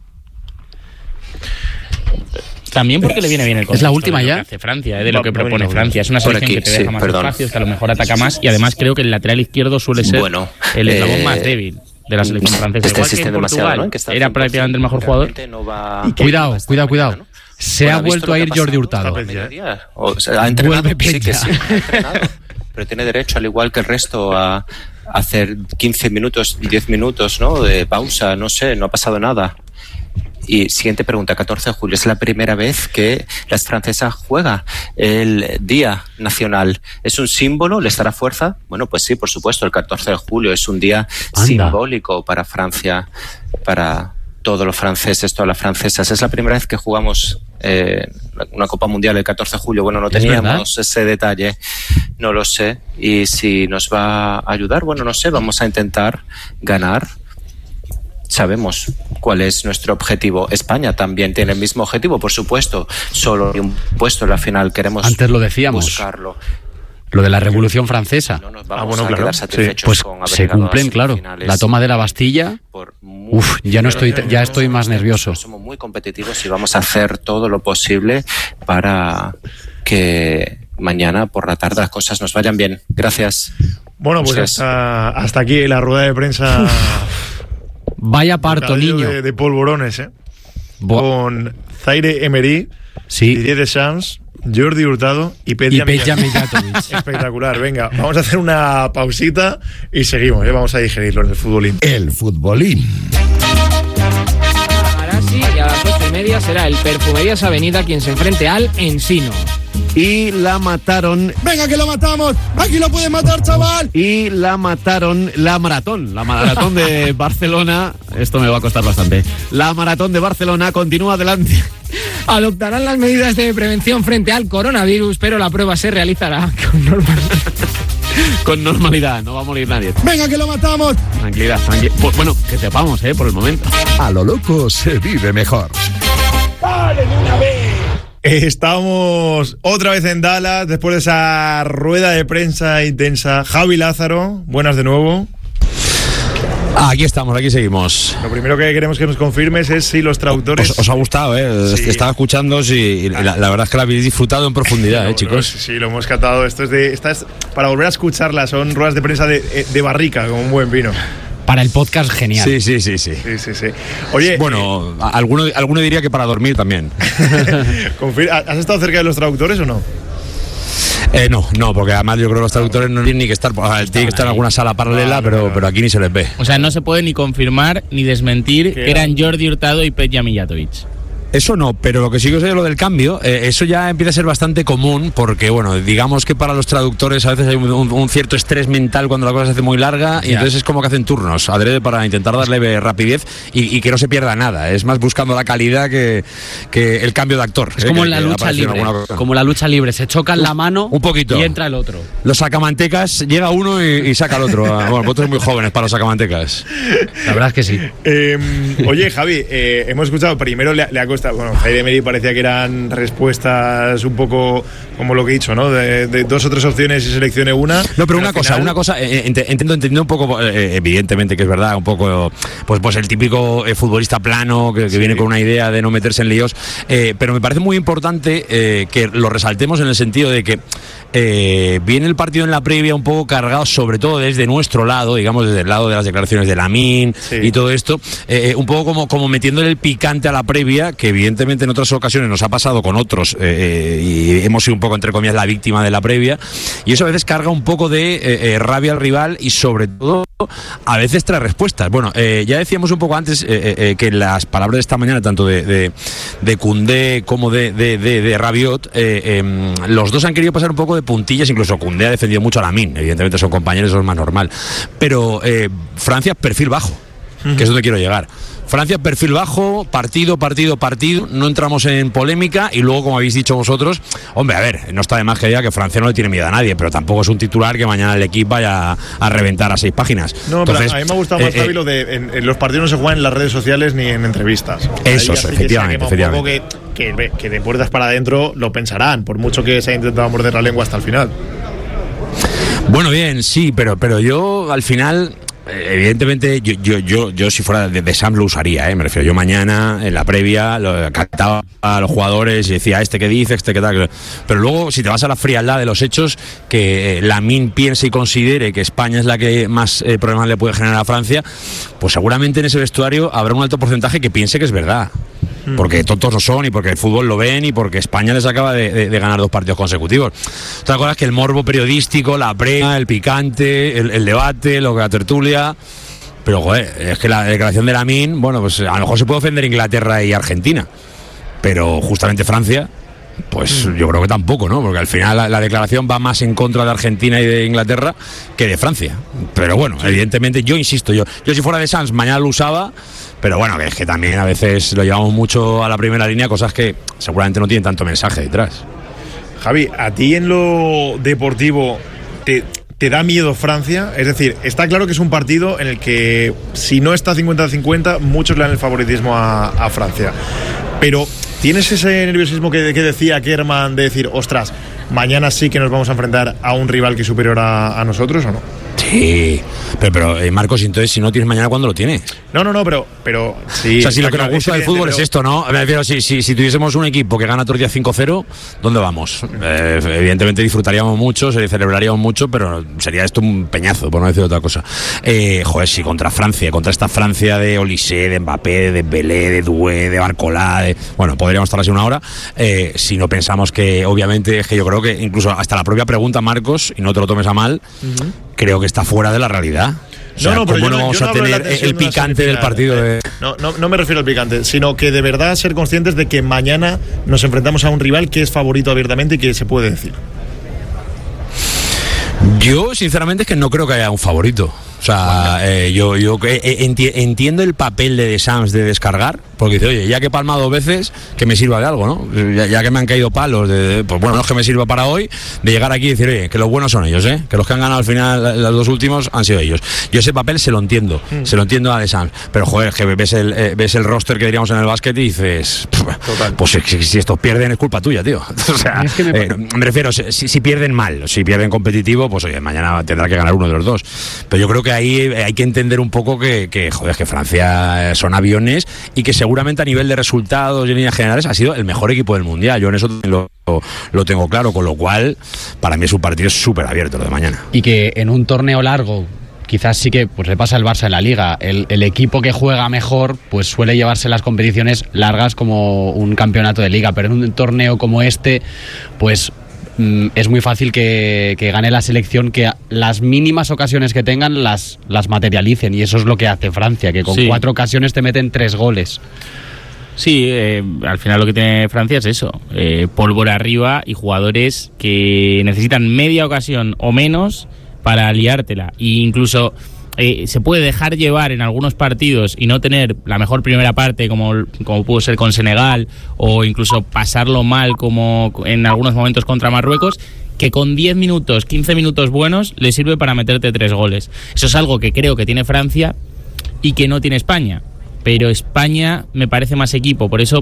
También porque le viene bien el ¿Es la contexto última de lo ya? que hace Francia, eh, de lo Va- que va a venir propone la Francia. Es una Por selección aquí, que te deja sí, más perdón. espacios, que a lo mejor ataca más y además creo que el lateral izquierdo suele ser Bueno, el eslabón eh, más débil de la selección francesa. Este Igual que existe en demasiado, Portugal ¿no? En que está al era cien por ciento, prácticamente el mejor jugador. realmente no va- Y cuidado, va a estar cuidado, cuidado. mañana, ¿no? Se Bueno, ha ¿ha visto vuelto lo a que ir ha Jordi pasado? Hurtado. Está a mediodía. O sea, ha entrenado, Vuelve sí que Peña. sí, ha entrenado. Pero tiene derecho, al igual que el resto, a hacer quince minutos, diez minutos, ¿no? De pausa, no sé, no ha pasado nada. Y siguiente pregunta, catorce de julio, ¿es la primera vez que las francesas juega el Día Nacional? ¿Es un símbolo? ¿Les dará fuerza? Bueno, pues sí, por supuesto, el catorce de julio es un día Anda. simbólico para Francia, para todos los franceses, todas las francesas. Es la primera vez que jugamos eh, una Copa Mundial el catorce de julio. Bueno, no ¿Es teníamos ese detalle, no lo sé. Y si nos va a ayudar, bueno, no sé, vamos a intentar ganar. Sabemos cuál es nuestro objetivo. España también tiene el mismo objetivo, por supuesto. Solo hay un puesto en la final, queremos Antes lo decíamos. buscarlo. Lo de la Revolución Francesa. No nos vamos ah, bueno, a claro. quedar satisfechos pues con haber se cumplen, claro. La toma de la Bastilla. Uf, ya no estoy, ya estoy más nervioso. Somos muy competitivos y vamos a hacer todo lo posible para que mañana por la tarde las cosas nos vayan bien. Gracias. Bueno, pues hasta, hasta aquí la rueda de prensa. Vaya parto, niño. De, de polvorones, ¿eh? Bo- Con Zaire Emery, sí. Didier Deschamps, Jordi Hurtado y Petja Mijatovic. Espectacular, venga, vamos a hacer una pausita y seguimos, ¿eh? Vamos a digerirlo en el futbolín. El futbolín. Arasi y a las ocho y media será el Perfumerías Avenida quien se enfrente al Ensino. Y la mataron. ¡Venga, que lo matamos! ¡Aquí lo pueden matar, chaval! Y la mataron, la maratón. La maratón de Barcelona. Esto me va a costar bastante. La maratón de Barcelona continúa adelante. Adoptarán las medidas de prevención frente al coronavirus, pero la prueba se realizará con normalidad. Con normalidad, no va a morir nadie. ¡Venga, que lo matamos! Tranquilidad, tranquilidad. Pues bueno, que sepamos, ¿eh? Por el momento. A lo loco se vive mejor. ¡Dale de una vez! Estamos otra vez en Dallas después de esa rueda de prensa intensa. Javi Lázaro, buenas de nuevo. Aquí estamos, aquí seguimos. Lo primero que queremos que nos confirmes es si los traductores... Os, os ha gustado, ¿eh? Sí. Estaba escuchando y la, la verdad es que la habéis disfrutado en profundidad, ¿eh, chicos? Sí, lo hemos catado. Esto es de, esta es para volver a escucharla. Son ruedas de prensa de, de barrica, como un buen vino. Para el podcast, genial. Sí, sí, sí, sí. sí, sí, sí. Oye, bueno, eh, alguno, alguno diría que para dormir también. ¿Has estado cerca de los traductores o no? Eh, no, no, porque además yo creo que los traductores no tienen ni que estar, o sea, tienen que estar en alguna sala paralela, ah, pero, pero aquí ni se les ve. O sea, no se puede ni confirmar ni desmentir que eran Jordi Hurtado y Petja Mijatovic. Eso no, pero lo que sí que sé es lo del cambio, eh, eso ya empieza a ser bastante común, porque bueno, digamos que para los traductores a veces hay un, un, un cierto estrés mental cuando la cosa se hace muy larga, y entonces es como que hacen turnos, adrede para intentar darle rapidez y, y que no se pierda nada, es más buscando la calidad que, que el cambio de actor. Es eh, como que, en la lucha libre, como la lucha libre, se chocan la mano un poquito y entra el otro. Los sacamantecas, llega uno y, y saca al otro. Bueno, vosotros muy jóvenes para los sacamantecas. La verdad es que sí. Eh, oye, Javi, eh, hemos escuchado, primero le, le ha costado, bueno, Zaire Emery parecía que eran respuestas un poco como lo que he dicho, ¿no? De, de dos o tres opciones y seleccione una. No, pero una cosa, final... una cosa, eh, entiendo, entiendo un poco, eh, evidentemente que es verdad, un poco, pues, pues el típico eh, futbolista plano que, que sí. viene con una idea de no meterse en líos, eh, pero me parece muy importante eh, que lo resaltemos en el sentido de que eh, viene el partido en la previa un poco cargado, sobre todo desde nuestro lado, digamos desde el lado de las declaraciones de Lamine sí. y todo esto, eh, un poco como, como metiéndole el picante a la previa, que evidentemente en otras ocasiones nos ha pasado con otros eh, y hemos sido un poco entre comillas la víctima de la previa, y eso a veces carga un poco de eh, eh, rabia al rival y sobre todo a veces trae respuestas. Bueno, eh, ya decíamos un poco antes eh, eh, que las palabras de esta mañana tanto de, de, de Koundé como de, de, de, de Rabiot eh, eh, los dos han querido pasar un poco de puntillas, incluso Koundé ha defendido mucho a Lamine, evidentemente son compañeros, eso es más normal, pero eh, Francia perfil bajo, uh-huh. que es donde quiero llegar. Francia, perfil bajo, partido, partido, partido, no entramos en polémica y luego, como habéis dicho vosotros, hombre, a ver, no está de más que diga que Francia no le tiene miedo a nadie, pero tampoco es un titular que mañana el equipo vaya a, a reventar a seis páginas. No, Entonces, pero a mí me ha gustado más, eh, Javi, lo de en, en los partidos no se juegan en las redes sociales ni en entrevistas. Eso, eso efectivamente, efectivamente. Que, que, que de puertas para adentro lo pensarán, por mucho que se haya intentado morder la lengua hasta el final. Bueno, bien, sí, pero, pero yo al final... Evidentemente, yo, yo, yo, yo si fuera de, de Sam lo usaría, ¿eh? Me refiero, yo mañana, en la previa, lo cantaba a los jugadores y decía, este que dice, este que tal. Pero luego, si te vas a la frialdad de los hechos, que eh, Lamine piense y considere que España es la que más eh, problemas le puede generar a Francia, pues seguramente en ese vestuario habrá un alto porcentaje que piense que es verdad. Porque tontos no son y porque el fútbol lo ven y porque España les acaba de, de, de ganar dos partidos consecutivos. Otra cosa es que el morbo periodístico, la previa, el picante, el, el debate, lo que la tertulia. Pero joder, es que la declaración de Lamine, bueno, pues a lo mejor se puede ofender Inglaterra y Argentina, pero justamente Francia, pues yo creo que tampoco, ¿no? Porque al final la, la declaración va más en contra de Argentina y de Inglaterra que de Francia. Pero bueno, sí. evidentemente, yo insisto, yo, yo si fuera de Sanz mañana lo usaba. Pero bueno, que es que también a veces lo llevamos mucho a la primera línea, cosas que seguramente no tienen tanto mensaje detrás. Javi, ¿a ti en lo deportivo te, te da miedo Francia? Es decir, está claro que es un partido en el que si no está cincuenta a cincuenta, muchos le dan el favoritismo a, a Francia. Pero ¿tienes ese nerviosismo que, que decía Kerman de decir, ostras, mañana sí que nos vamos a enfrentar a un rival que es superior a, a nosotros, ¿o no? Sí, pero, pero eh, Marcos, entonces si no tienes mañana, ¿cuándo lo tienes? No, no, no, pero, pero sí. O sea, si lo que nos gusta es del fútbol pero... es esto, ¿no? Me refiero, si, si, si tuviésemos un equipo que gana todos los días cinco cero, ¿dónde vamos? Eh, evidentemente disfrutaríamos mucho, se celebraríamos mucho, pero sería esto un peñazo, por no decir otra cosa. Eh, joder, si contra Francia, contra esta Francia de Olysée, de Mbappé, de Belé, de Doué, de Barcola, de, bueno, podríamos estar así una hora, eh, si no pensamos que, obviamente, es que yo creo que incluso hasta la propia pregunta, Marcos, y no te lo tomes a mal, uh-huh. creo que está fuera de la realidad. O sea, no, no, pero ¿cómo yo no vamos yo a no tener de el picante del partido? De... No, no, no me refiero al picante, sino que de verdad ser conscientes de que mañana nos enfrentamos a un rival que es favorito abiertamente y que se puede decir. Yo, sinceramente, es que no creo que haya un favorito. O sea, eh, yo, yo eh, enti- entiendo el papel de Deschamps de descargar, porque dice, oye, ya que he palmado dos veces, que me sirva de algo, ¿no? Ya, ya que me han caído palos, de, de, pues bueno, no es que me sirva para hoy, de llegar aquí y decir, oye, que los buenos son ellos, ¿eh? Que los que han ganado al final, los dos últimos, han sido ellos. Yo ese papel se lo entiendo, mm. se lo entiendo a Deschamps, pero joder, que ves el, eh, ves el roster que diríamos en el básquet y dices, Total. pues si, si estos pierden es culpa tuya, tío. O sea, es que me, eh, me refiero, si, si pierden mal, si pierden competitivo, pues oye, mañana tendrá que ganar uno de los dos. Pero yo creo que ahí hay que entender un poco que, que, joder, que Francia son aviones y que seguramente a nivel de resultados y en líneas generales ha sido el mejor equipo del Mundial. Yo en eso lo, lo tengo claro, con lo cual para mí es un partido súper abierto lo de mañana. Y que en un torneo largo quizás sí que pues le pasa al Barça en la Liga. El, el equipo que juega mejor pues suele llevarse las competiciones largas como un campeonato de Liga, pero en un torneo como este pues es muy fácil que, que gane la selección, que las mínimas ocasiones que tengan las, las materialicen, y eso es lo que hace Francia, que con sí. cuatro ocasiones te meten tres goles. Sí, eh, al final lo que tiene Francia es eso, eh, pólvora arriba y jugadores que necesitan media ocasión o menos para liártela, e incluso eh, se puede dejar llevar en algunos partidos y no tener la mejor primera parte como, como pudo ser con Senegal, o incluso pasarlo mal como en algunos momentos contra Marruecos, que con diez minutos, quince minutos buenos le sirve para meterte tres goles. Eso es algo que creo que tiene Francia y que no tiene España, pero España me parece más equipo, por eso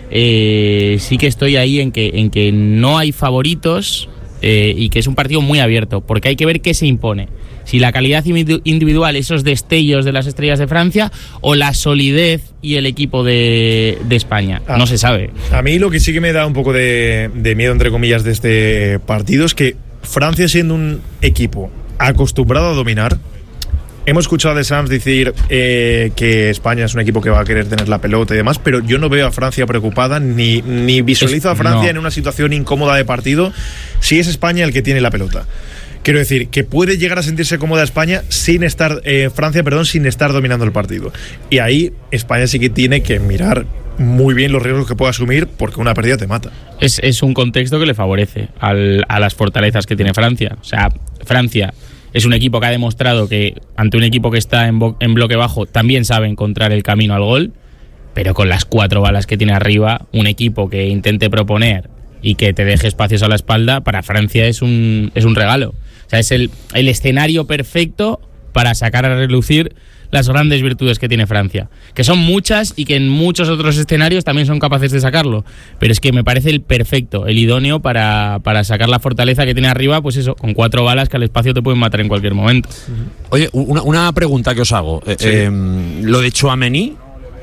eh, sí que estoy ahí en que, en que no hay favoritos eh, y que es un partido muy abierto, porque hay que ver qué se impone. Si la calidad individual, esos destellos de las estrellas de Francia, o la solidez y el equipo de, de España. Ah, no se sabe. A mí lo que sí que me da un poco de, de miedo, entre comillas, de este partido es que Francia, siendo un equipo acostumbrado a dominar, hemos escuchado a Deschamps decir eh, que España es un equipo que va a querer tener la pelota y demás, pero yo no veo a Francia preocupada, ni, ni visualizo a Francia no. en una situación incómoda de partido si es España el que tiene la pelota. Quiero decir, que puede llegar a sentirse cómoda España sin estar, eh, Francia, perdón, sin estar dominando el partido. Y ahí España sí que tiene que mirar muy bien los riesgos que puede asumir, porque una pérdida te mata. Es, es un contexto que le favorece al, a las fortalezas que tiene Francia. O sea, Francia es un equipo que ha demostrado que ante un equipo que está en, bo- en bloque bajo también sabe encontrar el camino al gol, pero con las cuatro balas que tiene arriba, un equipo que intente proponer y que te deje espacios a la espalda, para Francia es un, es un regalo. O sea, es el, el escenario perfecto para sacar a relucir las grandes virtudes que tiene Francia, que son muchas y que en muchos otros escenarios también son capaces de sacarlo, pero es que me parece el perfecto, el idóneo para, para sacar la fortaleza que tiene arriba, pues eso, con cuatro balas que al espacio te pueden matar en cualquier momento. Oye, una, una pregunta que os hago. Sí. Eh, lo de Tchouaméni,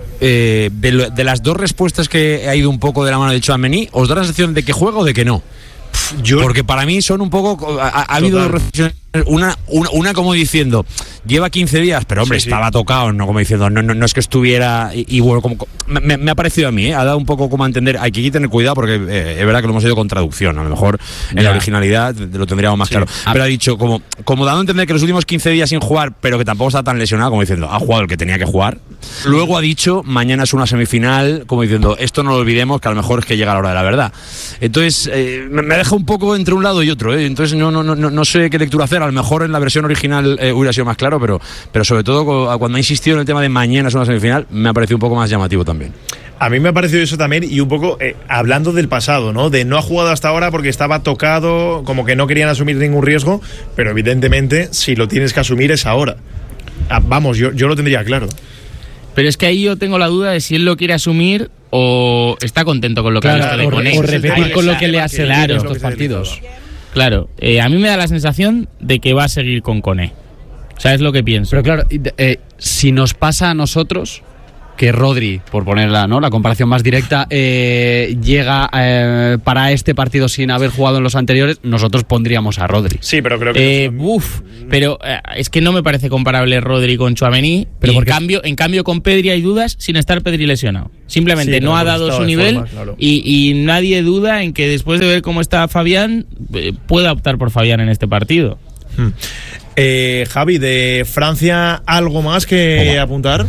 eh, de, lo, de las dos respuestas que ha ido un poco de la mano de Tchouaméni, ¿os da la sensación de que juega o de que no? Yo, porque para mí son un poco ha, ha habido dos reflexiones, una, una una como diciendo lleva quince días, pero hombre, sí, estaba sí. tocado, no como diciendo no, no, no es que estuviera y, y bueno, como, me, me ha parecido a mí, ¿eh? Ha dado un poco como a entender, hay que tener cuidado porque eh, es verdad que lo hemos ido con traducción, a lo mejor en ya. la originalidad lo tendríamos más sí. claro, ah. pero ha dicho como, como dando a entender que los últimos quince días sin jugar, pero que tampoco está tan lesionado, como diciendo, ha jugado el que tenía que jugar. Luego ha dicho, mañana es una semifinal, como diciendo, esto no lo olvidemos, que a lo mejor es que llega la hora de la verdad. Entonces, eh, me, me deja un poco entre un lado y otro, ¿eh? Entonces no, no, no, no sé qué lectura hacer. A lo mejor en la versión original eh, hubiera sido más claro, pero, pero sobre todo cuando ha insistido en el tema de mañana es una semifinal, me ha parecido un poco más llamativo también. A mí me ha parecido eso también, y un poco eh, hablando del pasado, ¿no? De no ha jugado hasta ahora porque estaba tocado, como que no querían asumir ningún riesgo, pero evidentemente si lo tienes que asumir es ahora. Ah, vamos, yo, yo lo tendría claro. Pero es que ahí yo tengo la duda de si él lo quiere asumir o está contento con lo que claro, ha visto de o, Koné. o repetir con lo que le ha servido claro, en estos partidos. Claro, eh, a mí me da la sensación de que va a seguir con Koné. ¿Sabes lo que pienso? Pero claro, eh, si nos pasa a nosotros que Rodri, por ponerla, ¿no?, la comparación más directa, eh, llega eh, para este partido sin haber jugado en los anteriores, nosotros pondríamos a Rodri. Sí, pero creo que... Eh, uf, pero eh, es que no me parece comparable Rodri con Tchouaméni. Pero porque... en, cambio, en cambio con Pedri hay dudas sin estar Pedri lesionado. Simplemente sí, no ha dado su nivel forma, claro. y, y nadie duda en que después de ver cómo está Fabián, eh, pueda optar por Fabián en este partido. Hmm. Eh, Javi, de Francia, ¿algo más que ¿Cómo? apuntar?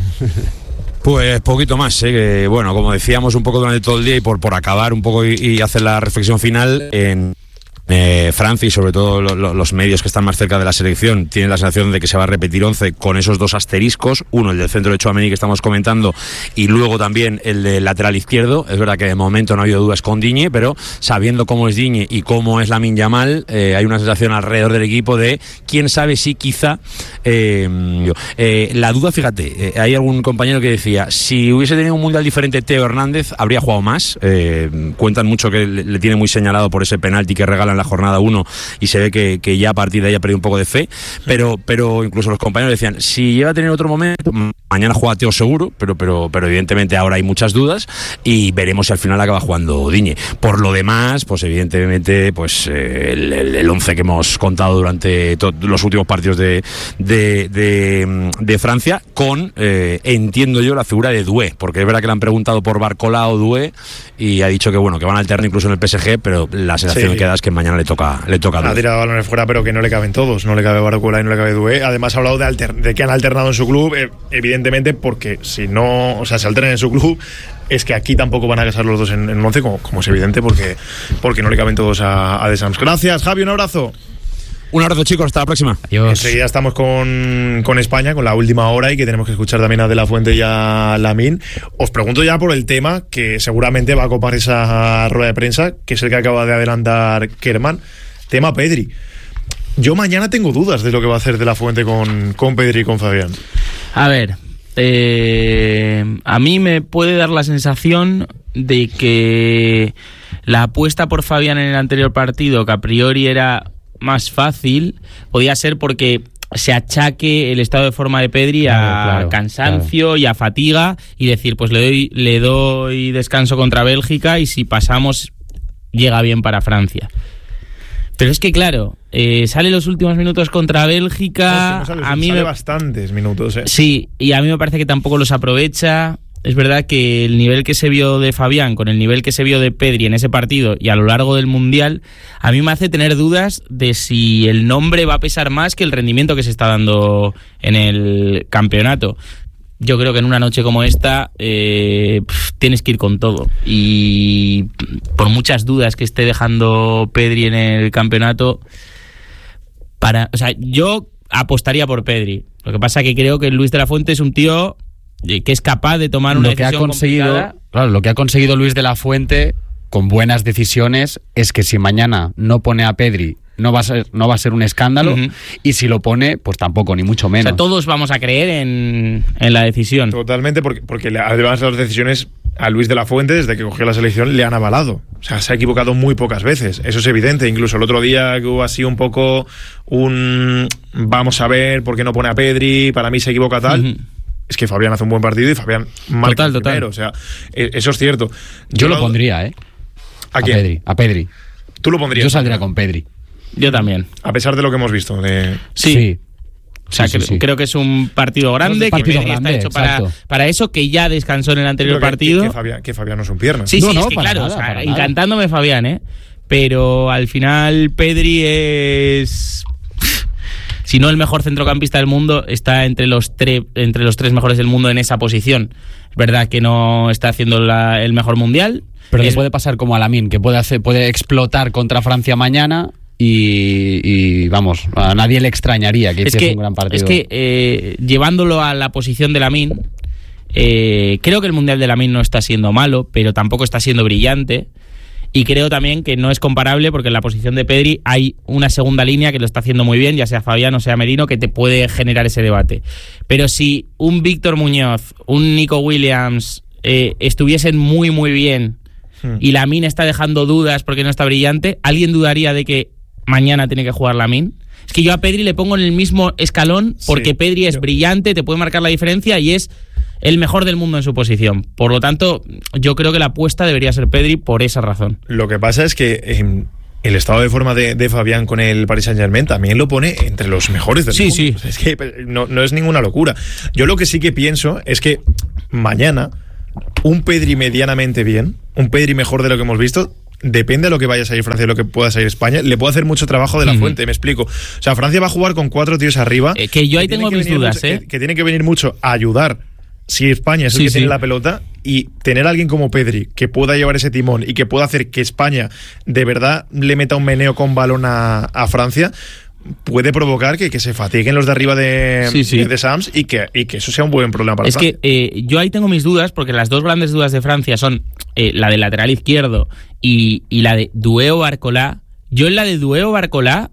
Pues poquito más, ¿eh? Que, bueno, como decíamos un poco durante todo el día y por, por acabar un poco y, y hacer la reflexión final, en eh, Francia y sobre todo lo, lo, los medios que están más cerca de la selección tienen la sensación de que se va a repetir once con esos dos asteriscos, uno el del centro de Tchouaméni que estamos comentando y luego también el del lateral izquierdo. Es verdad que de momento no ha habido dudas con Digne, pero sabiendo cómo es Digne y cómo es Lamine Yamal, eh, hay una sensación alrededor del equipo de quién sabe si quizá eh, yo, eh, la duda, fíjate, eh, hay algún compañero que decía si hubiese tenido un mundial diferente Teo Hernández habría jugado más. Eh, cuentan mucho que le, le tiene muy señalado por ese penalti que regala en la jornada uno y se ve que, que ya a partir de ahí ha perdido un poco de fe, pero, pero incluso los compañeros decían si llega a tener otro momento, mañana juega Teo seguro, pero, pero, pero evidentemente ahora hay muchas dudas y veremos si al final acaba jugando Digne. Por lo demás, pues evidentemente pues eh, el, el, el once que hemos contado durante los últimos partidos de, de, de, de Francia con, eh, entiendo yo, la figura de Doué, porque es verdad que le han preguntado por Barcola o Doué y ha dicho que bueno, que van a alternar incluso en el P S G, pero la sensación sí. que da es que mañana le toca le toca ha tirado balones fuera, pero que no le caben todos, no le cabe Barcola y no le cabe Doué. Además ha hablado de, alter, de que han alternado en su club, eh, evidentemente porque si no, o sea, se alternan en su club es que aquí tampoco van a casar los dos en, en once, como, como es evidente, porque, porque no le caben todos a, a Deschamps. Gracias, Javi, un abrazo. Un abrazo, chicos, hasta la próxima. Adiós. Enseguida estamos con, con España, con la última hora y que tenemos que escuchar también a De La Fuente y a Lamine. Os pregunto ya por el tema que seguramente va a copar esa rueda de prensa, que es el que acaba de adelantar Kerman. Tema Pedri. Yo mañana tengo dudas de lo que va a hacer De La Fuente con, con Pedri y con Fabián. A ver, eh, a mí me puede dar la sensación de que la apuesta por Fabián en el anterior partido, que a priori era más fácil, podía ser porque se achaque el estado de forma de Pedri a claro, claro, cansancio claro. y a fatiga y decir, pues le doy, le doy descanso contra Bélgica y si pasamos llega bien para Francia. Pero es que claro, eh, sale los últimos minutos contra Bélgica, no, sale, a mí sale me... bastantes minutos, ¿eh? Sí, y a mí me parece que tampoco los aprovecha. Es verdad que el nivel que se vio de Fabián con el nivel que se vio de Pedri en ese partido y a lo largo del Mundial, a mí me hace tener dudas de si el nombre va a pesar más que el rendimiento que se está dando en el campeonato. Yo creo que en una noche como esta eh, pff, tienes que ir con todo y por muchas dudas que esté dejando Pedri en el campeonato, para, o sea, yo apostaría por Pedri. Lo que pasa que creo que Luis de la Fuente es un tío que es capaz de tomar una lo que decisión ha conseguido, complicada. Claro, lo que ha conseguido Luis de la Fuente con buenas decisiones es que si mañana no pone a Pedri no va a ser, no va a ser un escándalo, uh-huh. y si lo pone, pues tampoco, ni mucho menos. O sea, todos vamos a creer en, en la decisión. Totalmente, porque, porque además las decisiones a Luis de la Fuente, desde que cogió la selección, le han avalado. O sea, se ha equivocado muy pocas veces. Eso es evidente. Incluso el otro día que hubo así un poco un vamos a ver por qué no pone a Pedri, para mí se equivoca tal. Uh-huh. Es que Fabián hace un buen partido y Fabián marca total, el primero. Total. O sea, eso es cierto. Yo, Yo lo pondría, ¿eh? ¿A, ¿A quién? Pedri. A Pedri. ¿Tú lo pondrías? Yo saldría con Pedri. Yo también. A pesar de lo que hemos visto. De... Sí. sí. O sea, sí, sí, sí. creo que es un partido grande, un partido que grande, está hecho para, para eso, que ya descansó en el anterior que, partido. Que, que, Fabián, que Fabián no es un pierna. Sí, no, sí, no, es que claro, nada, o sea, para encantándome nada. Fabián, ¿eh? Pero al final Pedri es... Si no el mejor centrocampista del mundo, está entre los, tre- entre los tres mejores del mundo en esa posición. Es verdad que no está haciendo la, el mejor mundial. Pero es... le puede pasar como a Lamine, que puede, hacer, puede explotar contra Francia mañana y, y vamos, a nadie le extrañaría que hiciese un gran partido. Es que eh, llevándolo a la posición de Lamine, eh, creo que el mundial de Lamine no está siendo malo, pero tampoco está siendo brillante. Y creo también que no es comparable porque en la posición de Pedri hay una segunda línea que lo está haciendo muy bien, ya sea Fabián o sea Merino, que te puede generar ese debate. Pero si un Víctor Muñoz, un Nico Williams eh, estuviesen muy, muy bien hmm. y Lamine está dejando dudas porque no está brillante, ¿alguien dudaría de que mañana tiene que jugar Lamine? Es que yo a Pedri le pongo en el mismo escalón porque sí, Pedri es yo... brillante, te puede marcar la diferencia y es el mejor del mundo en su posición. Por lo tanto, yo creo que la apuesta debería ser Pedri por esa razón. Lo que pasa es que eh, el estado de forma de, de Fabián con el Paris Saint-Germain también lo pone entre los mejores del sí, mundo. Sí, sí. Es que no, no es ninguna locura. Yo lo que sí que pienso es que mañana un Pedri medianamente bien, un Pedri mejor de lo que hemos visto, depende de lo que vaya a salir Francia y lo que pueda salir España, le puede hacer mucho trabajo de la uh-huh. fuente, me explico. O sea, Francia va a jugar con cuatro tíos arriba. Eh, que yo ahí que tengo mis dudas, mucho, ¿eh? Que, que tiene que venir mucho a ayudar si España es el sí, que sí. tiene la pelota, y tener a alguien como Pedri que pueda llevar ese timón y que pueda hacer que España de verdad le meta un meneo con balón a, a Francia, puede provocar que, que se fatiguen los de arriba de, sí, sí. de, de Sams y que, y que eso sea un buen problema para es Francia. Es que eh, yo ahí tengo mis dudas porque las dos grandes dudas de Francia son eh, la del lateral izquierdo y, y la de Dueo Barcolá. Yo en la de Dueo Barcolá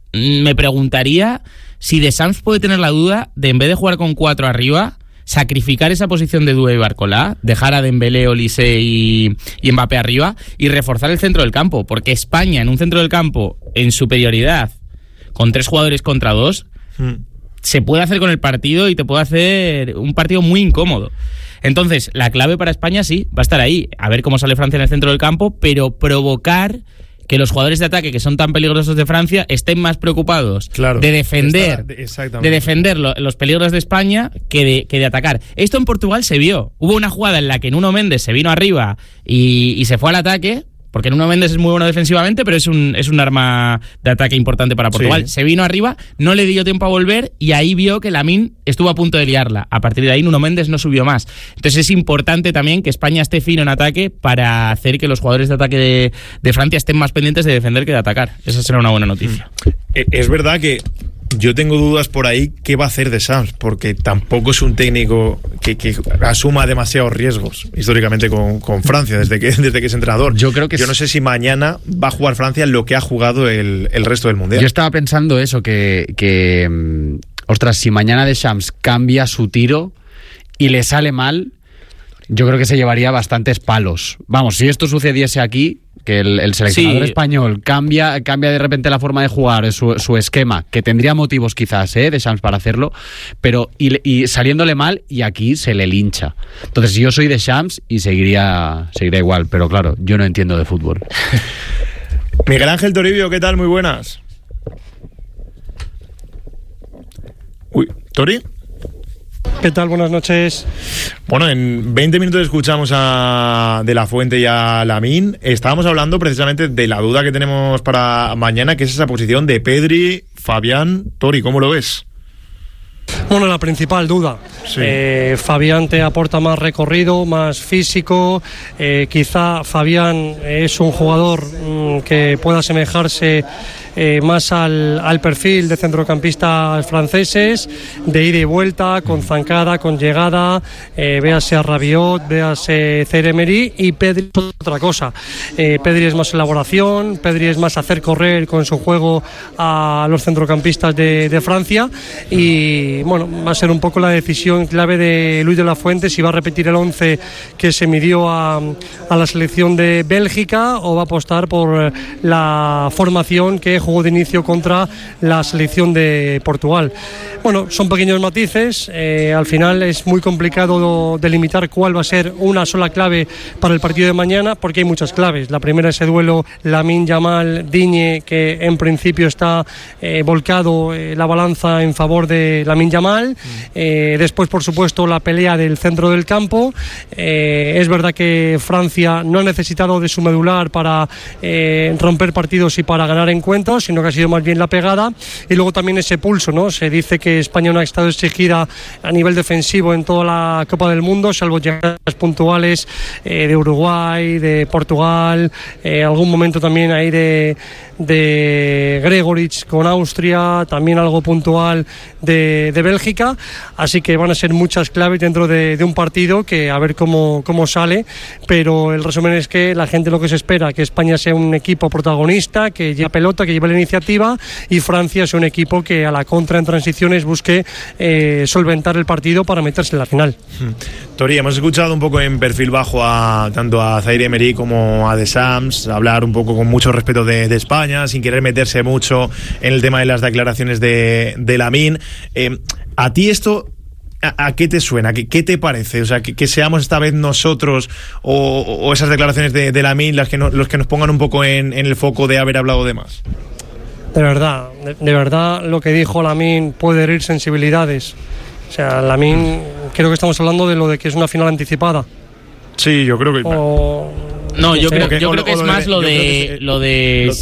me preguntaría si de Sams puede tener la duda de, en vez de jugar con cuatro arriba, sacrificar esa posición de Dueo y Barcolá, dejar a Dembélé, Olise y, y Mbappé arriba y reforzar el centro del campo, porque España en un centro del campo en superioridad con tres jugadores contra dos, hmm. se puede hacer con el partido y te puede hacer un partido muy incómodo. Entonces, la clave para España sí, va a estar ahí, a ver cómo sale Francia en el centro del campo, pero provocar que los jugadores de ataque que son tan peligrosos de Francia estén más preocupados claro, de defender está, de defender lo, los peligros de España que de, que de atacar. Esto en Portugal se vio. Hubo una jugada en la que Nuno Méndez se vino arriba y, y se fue al ataque, porque Nuno Méndez es muy bueno defensivamente, pero es un, es un arma de ataque importante para Portugal. Sí. Se vino arriba, no le dio tiempo a volver y ahí vio que Lamine estuvo a punto de liarla. A partir de ahí Nuno Méndez no subió más. Entonces es importante también que España esté fino en ataque para hacer que los jugadores de ataque de, de Francia estén más pendientes de defender que de atacar. Esa será una buena noticia. Es verdad que yo tengo dudas por ahí qué va a hacer de Sams, porque tampoco es un técnico que, que asuma demasiados riesgos históricamente con, con Francia desde que, desde que es entrenador. Yo creo que yo no sé si mañana va a jugar Francia lo que ha jugado el, el resto del Mundial. Yo estaba pensando eso, que, que um, ostras, si mañana Deschamps cambia su tiro y le sale mal, yo creo que se llevaría bastantes palos. Vamos, si esto sucediese aquí, que el, el seleccionador sí. español cambia, cambia de repente la forma de jugar, su, su esquema, que tendría motivos quizás, ¿eh? de Deschamps para hacerlo, pero y, y saliéndole mal, y aquí se le lincha. Entonces yo soy Deschamps y seguiría, seguiría igual, pero claro, yo no entiendo de fútbol. Miguel Ángel Toribio, ¿qué tal? Muy buenas. Uy, ¿Tori? ¿Qué tal? Buenas noches. Bueno, en veinte minutos escuchamos a De La Fuente y a Lamine. Estábamos hablando precisamente de la duda que tenemos para mañana, que es esa posición de Pedri, Fabián, Tori. ¿Cómo lo ves? Bueno, la principal duda. Sí. Eh, Fabián te aporta más recorrido, más físico. Eh, quizá Fabián es un jugador mmm, que pueda asemejarse eh, más al, al perfil de centrocampistas franceses, de ida y vuelta, con zancada, con llegada. Eh, véase a Rabiot, véase Zaire-Emery, y Pedri es otra cosa. Eh, Pedri es más elaboración, Pedri es más hacer correr con su juego a los centrocampistas de, de Francia. Y bueno, va a ser un poco la decisión clave de Luis de la Fuente, si va a repetir el once que se midió a, a la selección de Bélgica, o va a apostar por la formación que jugó de inicio contra la selección de Portugal. Bueno, son pequeños matices. Eh, al final es muy complicado delimitar cuál va a ser una sola clave para el partido de mañana, porque hay muchas claves. La primera, ese duelo Lamine Yamal-Digne, que en principio está eh, volcado eh, la balanza en favor de Lamine Yamal. Eh, después, por supuesto, la pelea del centro del campo. Eh, es verdad que Francia no ha necesitado de su medular para eh, romper partidos y para ganar encuentros, sino que ha sido más bien la pegada. Y luego también ese pulso, ¿no? Se dice que España no ha estado exigida a nivel defensivo en toda la Copa del Mundo, salvo llegadas puntuales eh, de Uruguay, de Portugal, eh, algún momento también ahí de, de Gregoritsch con Austria, también algo puntual de, de Bélgica, así que van a ser muchas claves dentro de, de un partido que a ver cómo, cómo sale, pero el resumen es que la gente lo que se espera, que España sea un equipo protagonista, que lleve pelota, que lleve la iniciativa, y Francia sea un equipo que a la contra en transiciones busque eh, solventar el partido para meterse en la final. Tori, hemos escuchado un poco en perfil bajo a tanto a Zaire Emery como a Deschamps hablar un poco con mucho respeto de, de España, sin querer meterse mucho en el tema de las declaraciones de, de Lamine. Eh, ¿A ti esto a, a qué te suena? ¿Qué, qué te parece? O sea, que, que seamos esta vez nosotros o, o esas declaraciones de, de Lamine las que no, los que nos pongan un poco en, en el foco de haber hablado de más. De verdad, de, de verdad lo que dijo Lamine puede herir sensibilidades. O sea, Lamine, creo que estamos hablando de lo de que es una final anticipada. Sí, yo creo que... O... No, yo Sí, creo, que, yo creo que es más lo de, lo de